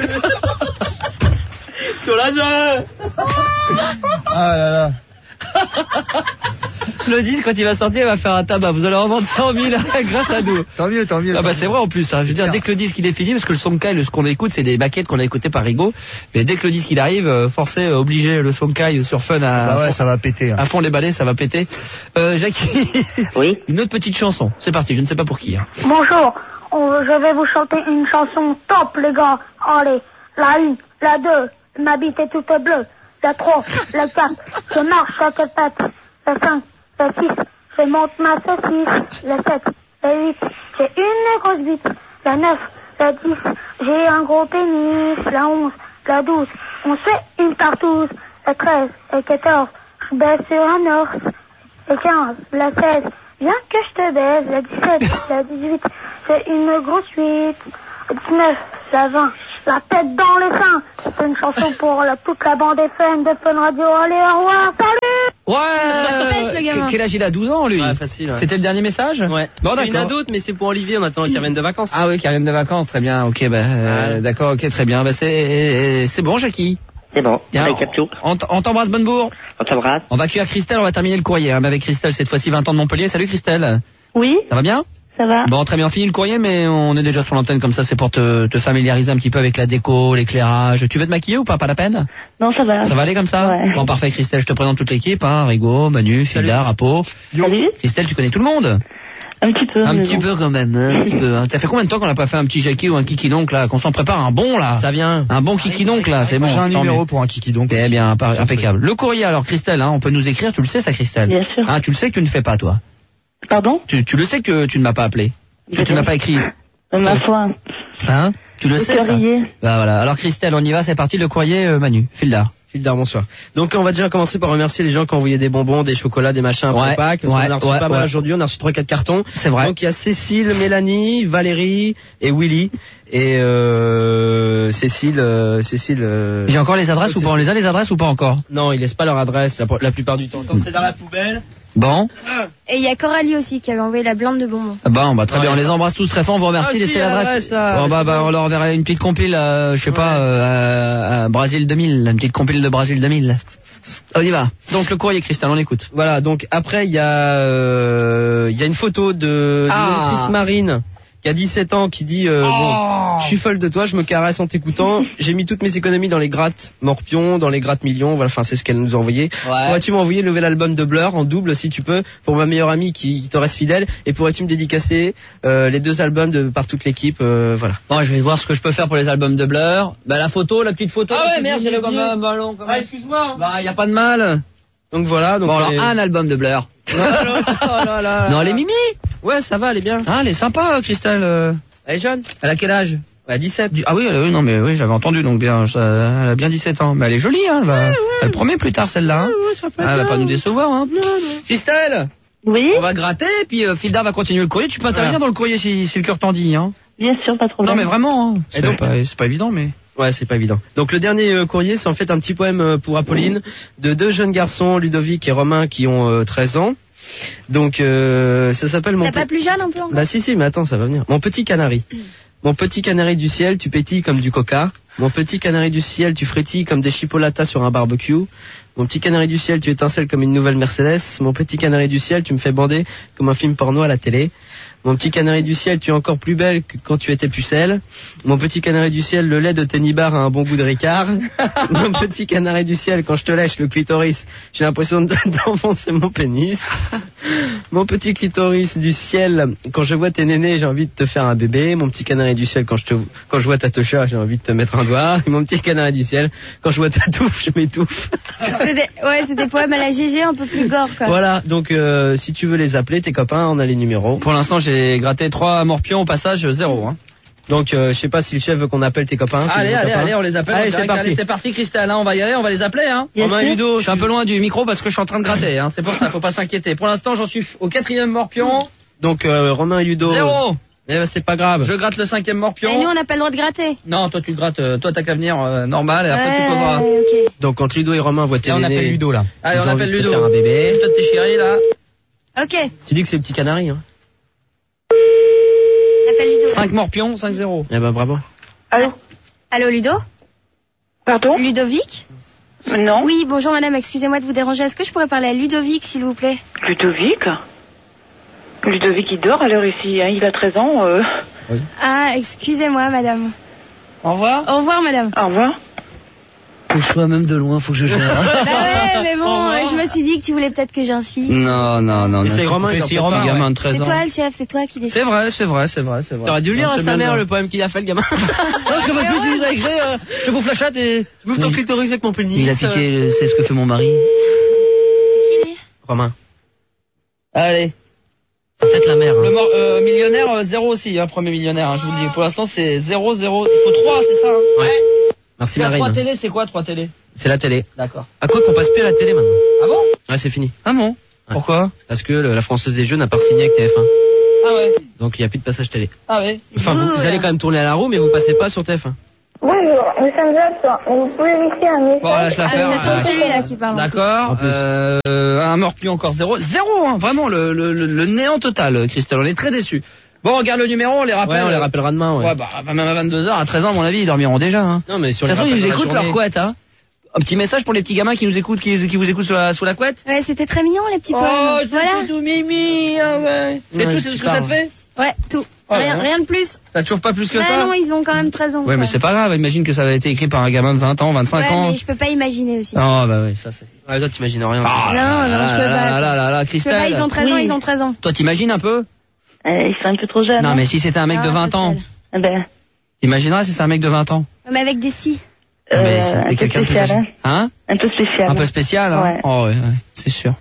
Sur la gueule. Ah là là. Claudie, quand il va sortir, il va faire un tabac. Vous allez en vendre cent mille grâce à nous. Tant mieux, tant mieux. Ah bah c'est vrai en plus. Hein. Je veux dire, dès que le disque il est fini, parce que le Sonkai, ce qu'on écoute, c'est des baquettes qu'on a écoutées par Rigaud. Mais dès que le disque il arrive, euh, forcé, euh, obligé le Sonkai sur Fun à, bah ouais, ça va péter. Hein. À fond les balais, ça va péter. Euh, Jackie. Oui. Une autre petite chanson. C'est parti. Je ne sais pas pour qui. Hein. Bonjour. On- je vais vous chanter une chanson top, les gars. Allez, la une, la deux, ma bite est toute bleue. La trois, la quatre, je marche à quatre pattes. La cinq, la six, je monte ma saucisse. La sept, la huit, j'ai une grosse bite. La neuf, la dix, j'ai un gros pénis. La onze, la douze, on se fait une partouze. La treize, la quatorze, je baisse sur un os. La quinze, la seize, viens que je te baise. La dix-sept, la dix-huit, j'ai une grosse suite. La dix-neuf, la vingt, la tête dans les seins. C'est une chanson pour la, toute la bande F M de Fun Radio. Allez, au revoir, salut! Ouais. Pêche, le gamin. Quel âge il a? douze ans lui. Ouais, facile. Ouais. C'était le dernier message. Ouais. Bon Il y en a d'accord. d'autres, mais c'est pour Olivier maintenant qui reviennent de vacances. Ah oui, qui reviennent de vacances, très bien. Ok, bah euh, Ouais. d'accord, ok, très bien. Bah c'est c'est bon, Jackie. C'est bon. Bien, Avec Captou. on t- on t'embrasse, Bonnebourg. On t'embrasse. On va accueillir Christelle, on va terminer le courrier. Hein, mais avec Christelle, cette fois-ci vingt ans de Montpellier. Salut Christelle. Oui, Ça va bien? ça va. Bon, très bien, on finit le courrier, mais on est déjà sur l'antenne comme ça, c'est pour te, te familiariser un petit peu avec la déco, l'éclairage. Tu veux te maquiller ou pas? Pas la peine? Non, ça va. Ça va aller comme ça? Ouais. Bon, parfait, Christelle, je te présente toute l'équipe, hein, Rigaud, Manu, Filda, Rapo. Salut. Christelle, tu connais tout le monde? Un petit peu. Un mais petit bon. peu quand même, hein, un petit peu. Hein. Ça fait combien de temps qu'on n'a pas fait un petit Jackie ou un Kiki donc là, qu'on s'en prépare un bon là? Ça vient. Un bon Kiki donc là, c'est bon. J'ai un tant numéro mieux. pour un kiki donc. Eh bien, par- impeccable. Le courrier alors, Christelle, hein, on peut nous écrire, tu le sais ça, Christelle? Bien sûr. Hein, tu le sais que tu ne fais pas toi? Pardon? Tu, tu le sais que tu ne m'as pas appelé? Que tu n'as pas écrit? Euh, Ma foi. Hein? Tu le Le sais ça? courrier. Bah voilà. Alors Christelle, on y va, c'est parti, le courrier, euh, Manu. Fildar. Fildar, bonsoir. Donc on va déjà commencer par remercier les gens qui ont envoyé des bonbons, des chocolats, des machins après Ouais, Pâques. ouais, on en a reçu ouais, pas mal ouais. aujourd'hui, on a reçu trois quatre cartons. C'est vrai. Donc il y a Cécile, Mélanie, Valérie et Willy. Et euh, Cécile, euh, Cécile. Euh... Il y a encore les adresses ou Cécile. pas? On les a les adresses ou pas encore? Non, ils laissent pas leur adresse la, la plupart du temps. Quand c'est dans la poubelle. Bon. Et il y a Coralie aussi qui avait envoyé la blinde de bonbons. Bon, bah très Ouais. bien, on les embrasse tous très fort, on vous remercie, Ah, laissez si, l'adresse. l'adresse, là, Bon bah, c'est bah bon. on leur enverra une petite compile, euh, je sais pas, euh, à, à Brésil deux mille, une petite compile de Brésil deux mille. On y va. Donc le courrier, Christelle, on écoute. Voilà, donc après il y a euh, il y a une photo de, de Ah. Chris Marine qui a dix-sept ans qui dit euh, Oh. bon, je suis folle de toi, je me caresse en t'écoutant, j'ai mis toutes mes économies dans les grattes Morpion, dans les grattes millions, voilà, enfin c'est ce qu'elle nous a envoyé. Pourrais-tu m'envoyer le nouvel album de Blur en double si tu peux pour ma meilleure amie qui, qui te reste fidèle et pourrais-tu me dédicacer euh, les deux albums de par toute l'équipe, euh, voilà. Bon, je vais voir ce que je peux faire pour les albums de Blur. Bah la photo, la petite photo. Ah la ouais, petite merde, vidéo j'avais comme oublié. un ballon. Comme Ah, un- excuse-moi. Bah y a pas de mal. Donc voilà, donc Bon alors elle est- un album de Blur. Oh là là. Non, elle est mimi. Ouais, ça va, elle est bien. Ah, elle est sympa, Christelle. euh. Elle est jeune. Elle a quel âge? Elle a dix-sept. Ah oui, elle- oui, non mais oui, j'avais entendu donc bien, ça- elle a bien dix-sept ans. Mais elle est jolie, hein. Elle, va, elle promet plus tard celle-là. Hein. Ah, elle va pas nous décevoir, hein. Christelle. Oui. On va gratter, puis euh, Filda va continuer le courrier. Tu peux intervenir dans le courrier si, si le cœur t'en dit, hein. Bien sûr, pas de problème. Non mais vraiment, hein. Et C'est donc- pas, c'est pas évident, mais. Ouais, c'est pas évident. Donc le dernier euh, courrier, c'est en fait un petit poème euh, pour Apolline de deux jeunes garçons, Ludovic et Romain, qui ont euh, treize ans. Donc euh, ça s'appelle mon. T'as pas pe- plus jeune un peu encore? Bah si si, mais attends, ça va venir. Mon petit canari. Mon petit canari du ciel, tu pétilles comme du coca. Mon petit canari du ciel, tu frétilles comme des chipolatas sur un barbecue. Mon petit canari du ciel, tu étincelles comme une nouvelle Mercedes. Mon petit canari du ciel, tu me fais bander comme un film porno à la télé. Mon petit canari du ciel, tu es encore plus belle que quand tu étais pucelle. Mon petit canari du ciel, le lait de Tennibar a un bon goût de Ricard. Mon petit canari du ciel, quand je te lèche le clitoris, j'ai l'impression de- d'enfoncer mon pénis. Mon petit clitoris du ciel, quand je vois tes nénés, j'ai envie de te faire un bébé. Mon petit canari du ciel, quand je te, quand je vois ta tocha, j'ai envie de te mettre un doigt. Et mon petit canari du ciel, quand je vois ta touffe, je m'étouffe. C'est des... Ouais, c'est des poèmes à la G G un peu plus gore quoi. Voilà, donc euh, si tu veux les appeler, tes copains, on a les numéros. Pour l'instant, j'ai gratté trois morpions au passage, zéro. Hein. Donc euh, je sais pas si le chef veut qu'on appelle tes copains. tes Allez, nouveaux allez, copains. allez, on les appelle. Allez, on c'est dirait parti. qu'allez, c'est parti, Christelle. Hein, on va y aller, on va les appeler. Hein. Bien Romain sûr. Ludo, je suis un peu loin du micro parce que je suis en train de gratter. Hein. C'est pour ça, faut pas s'inquiéter. Pour l'instant, j'en suis au quatrième morpion. Donc euh, Romain et Ludo. Zéro. Eh ben, c'est pas grave. Je gratte le cinquième morpion. Et nous on n'a pas le droit de gratter. Non, toi tu le grattes, euh, toi t'as qu'à venir euh, normal et après tu poseras. Ouais, ok. Donc quand Ludo et Romain voient tes Et on nénés, appelle Ludo là. Allez, ils on ont appelle envie de te Ludo. faire un bébé. Toi t'es chéri là. Ok. Tu dis que c'est le petit canari, hein. On appelle Ludo. cinq morpions, cinq zéro. Eh ben bravo. Allô? Allô Ludo? Pardon? Ludovic? Non. Oui, bonjour madame, excusez-moi de vous déranger. Est-ce que je pourrais parler à Ludovic, s'il vous plaît? Ludovic Ludovic, il dort à l'heure ici, hein, il a treize ans. Euh... Oui. Ah, excusez-moi madame. Au revoir. Au revoir madame. Au revoir. Faut que je sois même de loin, faut que je gère. Bah ouais, mais bon, euh, je me suis dit que tu voulais peut-être que j'insiste. Non, non, non. C'est Romain qui a un gamin de treize ans. C'est toi le chef, c'est toi qui décide. C'est vrai, c'est vrai, c'est vrai, c'est vrai. T'aurais dû lire à sa mère le poème qu'il a fait, le gamin. Non, parce que moi, plus, il nous a écrit, euh, je te bouffe la chatte et je bouffe ton clitoris avec mon pénis. Il a piqué, c'est ce que fait mon mari. Qui est Romain. Allez. C'est peut-être la mère. Hein. Le mor euh, millionnaire, euh, zéro aussi, hein, premier millionnaire, hein, je vous le dis. Pour l'instant, c'est zéro, zéro. Il faut trois, c'est ça hein. Ouais. Merci Marine. trois télé, c'est quoi trois télé? C'est la télé. D'accord. À quoi qu'on passe plus à la télé maintenant? Ah bon? Ouais, c'est fini. Ah bon? Ouais. Pourquoi? Parce que le, la Française des Jeux n'a pas signé avec T F un. Ah ouais. Donc il n'y a plus de passage télé. Ah ouais. Enfin, vous, vous allez quand même tourner à la roue, mais vous passez pas sur T F un. Bonjour, nous sommes absents. Vous pouvez laisser un message. Bon, là, je la fais. Ah, c'est celui-là qui parle. D'accord. Euh, un mort plus encore zéro. Zéro, hein, vraiment, le, le, le, le néant total, Christelle. On est très déçus. Bon, on regarde le numéro, on les rappelle. Ouais, on les rappellera demain, ouais. Ouais, bah, même à vingt-deux heures, à treize ans, à mon avis, ils dormiront déjà, hein. Non, mais sur les rappels, ils nous écoutent leur couette, hein. Un petit message pour les petits gamins qui nous écoutent, qui, qui vous écoutent sous la, sous la couette. Ouais, c'était très mignon, les petits poèmes. poèmes. Oh, voilà. Tout mimi, ah ouais. C'est Ouais, tout, c'est tout ce que ça te fait? Ouais, tout. Oh, rien, ouais. rien de plus. Ça te chauffe pas plus que bah ça? Non, ils ont quand même treize ans. Ouais, quoi. mais c'est pas grave, imagine que ça avait été écrit par un gamin de vingt ans, vingt-cinq ouais, ans. mais je peux pas imaginer aussi. Oh, bah oui, ça c'est. Ouais, toi t'imagines rien. Ah, non, non, je peux pas. Là, là, là, là, Christelle. Je peux pas, ils ont treize ans, Oui. ils ont treize ans. Toi t'imagines un peu? Euh, ils sont un peu trop jeunes. Non, hein. mais si c'était un mec Ah, de vingt ans. Ben. T'imagineras si c'est un mec de vingt ans? Mais avec des si. Ah, mais Euh, c'était un peu quelqu'un de plus spécial, âgé. Hein? Un peu spécial. Un peu spécial, hein? Ouais. Oh, ouais, ouais, c'est sûr.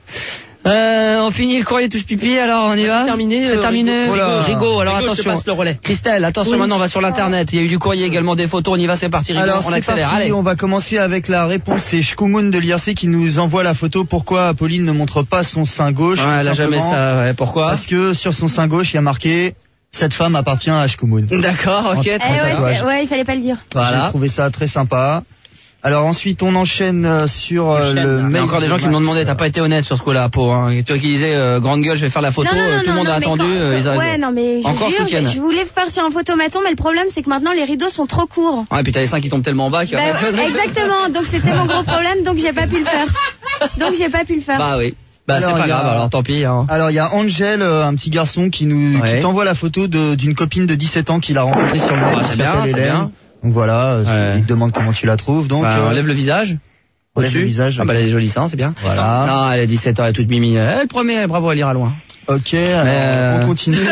Euh, on finit le courrier touche pipi, alors on y va? C'est terminé. C'est euh, terminé. Rigaud. Rigaud, Rigaud, alors Rigaud, je te attention. passe le relais. Christelle, attention, Oui. maintenant on va sur l'internet. Il y a eu du courrier également, des photos, on y va, c'est parti. Rigaud, Alors on c'est accélère. parti, Allez. on va commencer avec la réponse. C'est Shkumun de l'I R C qui nous envoie la photo. Pourquoi Apolline ne montre pas son sein gauche? Ouais, elle a tout jamais simplement ça, ouais, pourquoi? Parce que sur son sein gauche, il y a marqué cette femme appartient à Shkumun. D'accord, ok. Eh très ouais, bien. c'est- ouais, il fallait pas le dire. J'ai trouvé ça très sympa. Alors ensuite, on enchaîne euh, sur euh, le Il y mail. a encore des gens qui m'ont demandé, t'as pas été honnête sur ce coup-là, Pau, hein. Toi qui disais, euh, grande gueule, je vais faire la photo, non, non, euh, non, tout le monde non, a mais attendu, quand- euh, ils a Ouais, non, mais je Encore jure, ce week-end. je, je voulais faire sur un photomaton, mais le problème, c'est que maintenant, les rideaux sont trop courts. Ouais, et puis t'as les seins qui tombent tellement bas que... Bah, ouais, exactement, donc c'était mon gros problème, donc j'ai pas pu le faire. Donc j'ai pas pu le faire. Bah oui. Bah c'est Alors, pas il y a- grave, alors tant pis, hein. Alors il y a Angel, euh, un petit garçon qui nous Ouais. qui t'envoie la photo de- d'une copine de dix-sept ans qu'il a rencontrée sur le net. Ah, qui c'est bien, s'appelle c'est Hélène. bien. Donc voilà, euh, Ouais. il te demande comment tu la trouves. Donc Bah, euh, enlève le visage. enlève le Au-dessus. visage. Ah bah elle a des jolis seins, c'est bien. Voilà. Non, elle a dix-sept ans, elle est toute mimi. Elle promet, bravo, elle ira loin. Ok, alors, euh, on continue.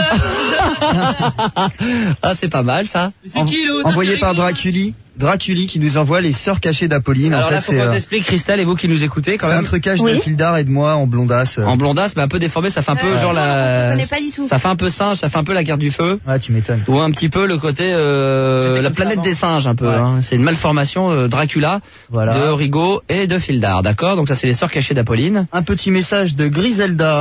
Ah, c'est pas mal ça. En- envoyé par Draculi. Draculi qui nous envoie les sœurs cachées d'Apolline. Alors en là, fait, faut c'est qu'on euh, t'explique, Christelle, et vous qui nous écoutez quand c'est même. un trucage Oui. de Fildar et de moi en blondasse. En blondasse, mais un peu déformé, ça fait un peu Ouais. genre Je la... connais pas du tout. Ça fait un peu singe, ça fait un peu la guerre du feu. Ouais, tu m'étonnes. Ou un petit peu le côté euh, la planète des singes un peu. Ouais. Hein. C'est une malformation euh, Dracula Voilà. de Rigaud et de Fildar, d'accord? Donc ça c'est les sœurs cachées d'Apolline. Un petit message de Griselda.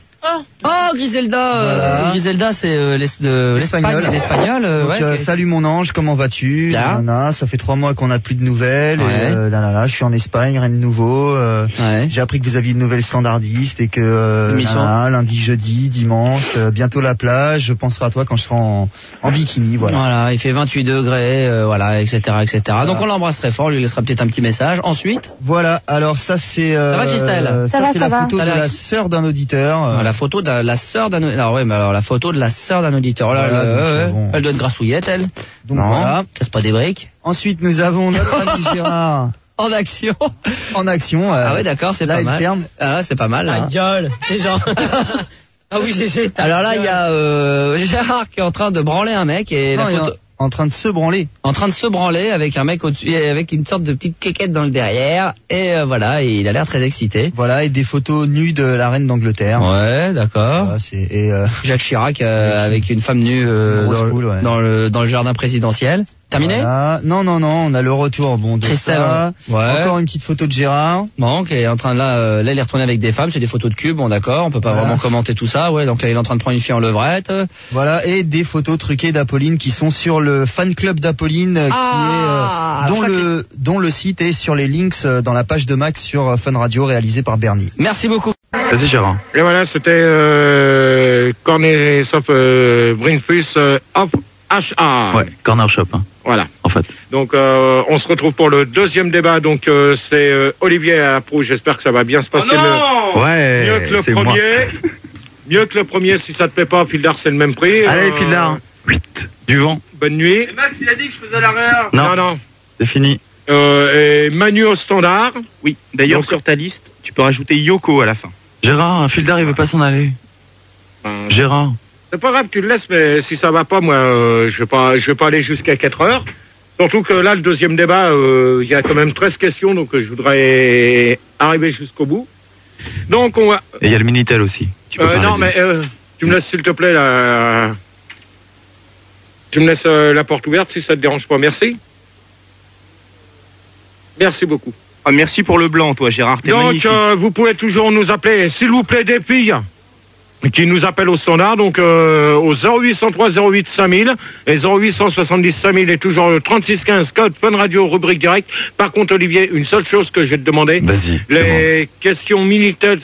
Oh Griselda, Voilà. euh, Griselda c'est euh, l'es- de L'espagnol. l'Espagne, l'espagnol. euh, Donc, ouais, euh, qui- salut mon ange, comment vas-tu? Là. Nanana, ça fait trois mois qu'on n'a plus de nouvelles. Ouais. Et, euh, là, là, là, je suis en Espagne, rien de nouveau. euh, Ouais. J'ai appris que vous aviez une nouvelle standardiste et que euh, Émission. nanana, lundi, jeudi, dimanche, euh, bientôt la plage. Je penserai à toi quand je serai en, en bikini. Voilà. Voilà, il fait vingt-huit degrés, euh, voilà, et cetera, et cetera. Donc on l'embrasse très fort, on lui laissera peut-être un petit message. Ensuite, Voilà. Alors ça c'est. euh, Ça va, Christelle euh, Ça Ça va, c'est ça la va. photo de Alors, la sœur d'un auditeur. euh, la photo de la, la sœur d'un, alors ouais, mais alors la photo de la sœur d'un auditeur. Oh là, Voilà, là, donc, ouais, euh, ouais. bon. Elle doit être grassouillette, elle. Donc Non, voilà. casse pas des briques. Ensuite nous avons notre ami Gérard En action. en action. euh, Ah ouais, d'accord, c'est là, pas il mal. ferme. Ah là, c'est pas mal. La Là. gueule, les gens. Ah oui, G G. Alors là, il y a euh, Gérard qui est en train de branler un mec et Non, la il est photo... en, en train de se branler. en train de se branler avec un mec au-dessus, et avec une sorte de petite quéquette dans le derrière. Et euh, voilà, et il a l'air très excité. Voilà, et des photos nues de la reine d'Angleterre. Ouais, d'accord. Voilà, c'est et euh, Jacques Chirac euh, avec une femme nue euh, Grosse dans, boule, ouais. dans le dans le jardin présidentiel. Terminé. voilà. Non, non, non, on a le retour. Bon, de Christelle, ça. ouais. Encore une petite photo de Gérard. Bon, qui est en train de là, euh, là il est retourné avec des femmes, c'est des photos de cul, bon d'accord, on peut pas Voilà. vraiment commenter tout ça, ouais. Donc là il est en train de prendre une fille en levrette. Voilà, et des photos truquées d'Apolline qui sont sur le fan club d'Apolline, euh, Ah, qui est, euh, dont ça, le dont le site est sur les links euh, dans la page de Max sur euh, Fun Radio réalisé par Bernie. Merci beaucoup. Vas-y Gérard. Et voilà, c'était euh, Corner Shop euh, Bring Plus euh, Hop H A. Ouais, Corner Shop. Hein. Voilà. Enfin, fait. Donc, euh, on se retrouve pour le deuxième débat. Donc, euh, c'est euh, Olivier à Proulx. J'espère que ça va bien se passer. Oh non mieux, ouais, mieux que le c'est premier. moi. Mieux que le premier. Si ça te plaît pas, Fildar, c'est le même prix. Allez, euh, Fildar. huit. Du vent. Bonne nuit. Et Max, il a dit que je faisais l'arrière. Non, non. non. C'est fini. Euh, et Manu au standard. Oui, d'ailleurs, Donc, sur ta liste, tu peux rajouter Yoko à la fin. Gérard, Fildar, il veut pas s'en aller. Ben, Gérard. C'est pas grave, tu le laisses, mais si ça va pas, moi, euh, je vais pas, je vais pas aller jusqu'à quatre heures. Surtout que là, le deuxième débat, euh, il y a quand même treize questions, donc euh, je voudrais arriver jusqu'au bout. Donc, on va... Et il y a le Minitel aussi. Tu peux Euh, parler non, du- mais euh, tu me laisses, s'il te plaît, la... Tu me laisses euh, la porte ouverte, si ça te dérange pas. Merci. Merci beaucoup. Ah, merci pour le blanc, toi, Gérard, t'es Donc, magnifique. euh, vous pouvez toujours nous appeler, s'il vous plaît, des filles qui nous appellent au standard, donc euh, au zéro huit cent trois zéro huit cinq mille et zéro huit cent soixante-dix cinq mille et toujours le trente-six quinze code Fun Radio rubrique direct. Par contre, Olivier, une seule chose que je vais te demander. Vas-y. Les questions Minitel,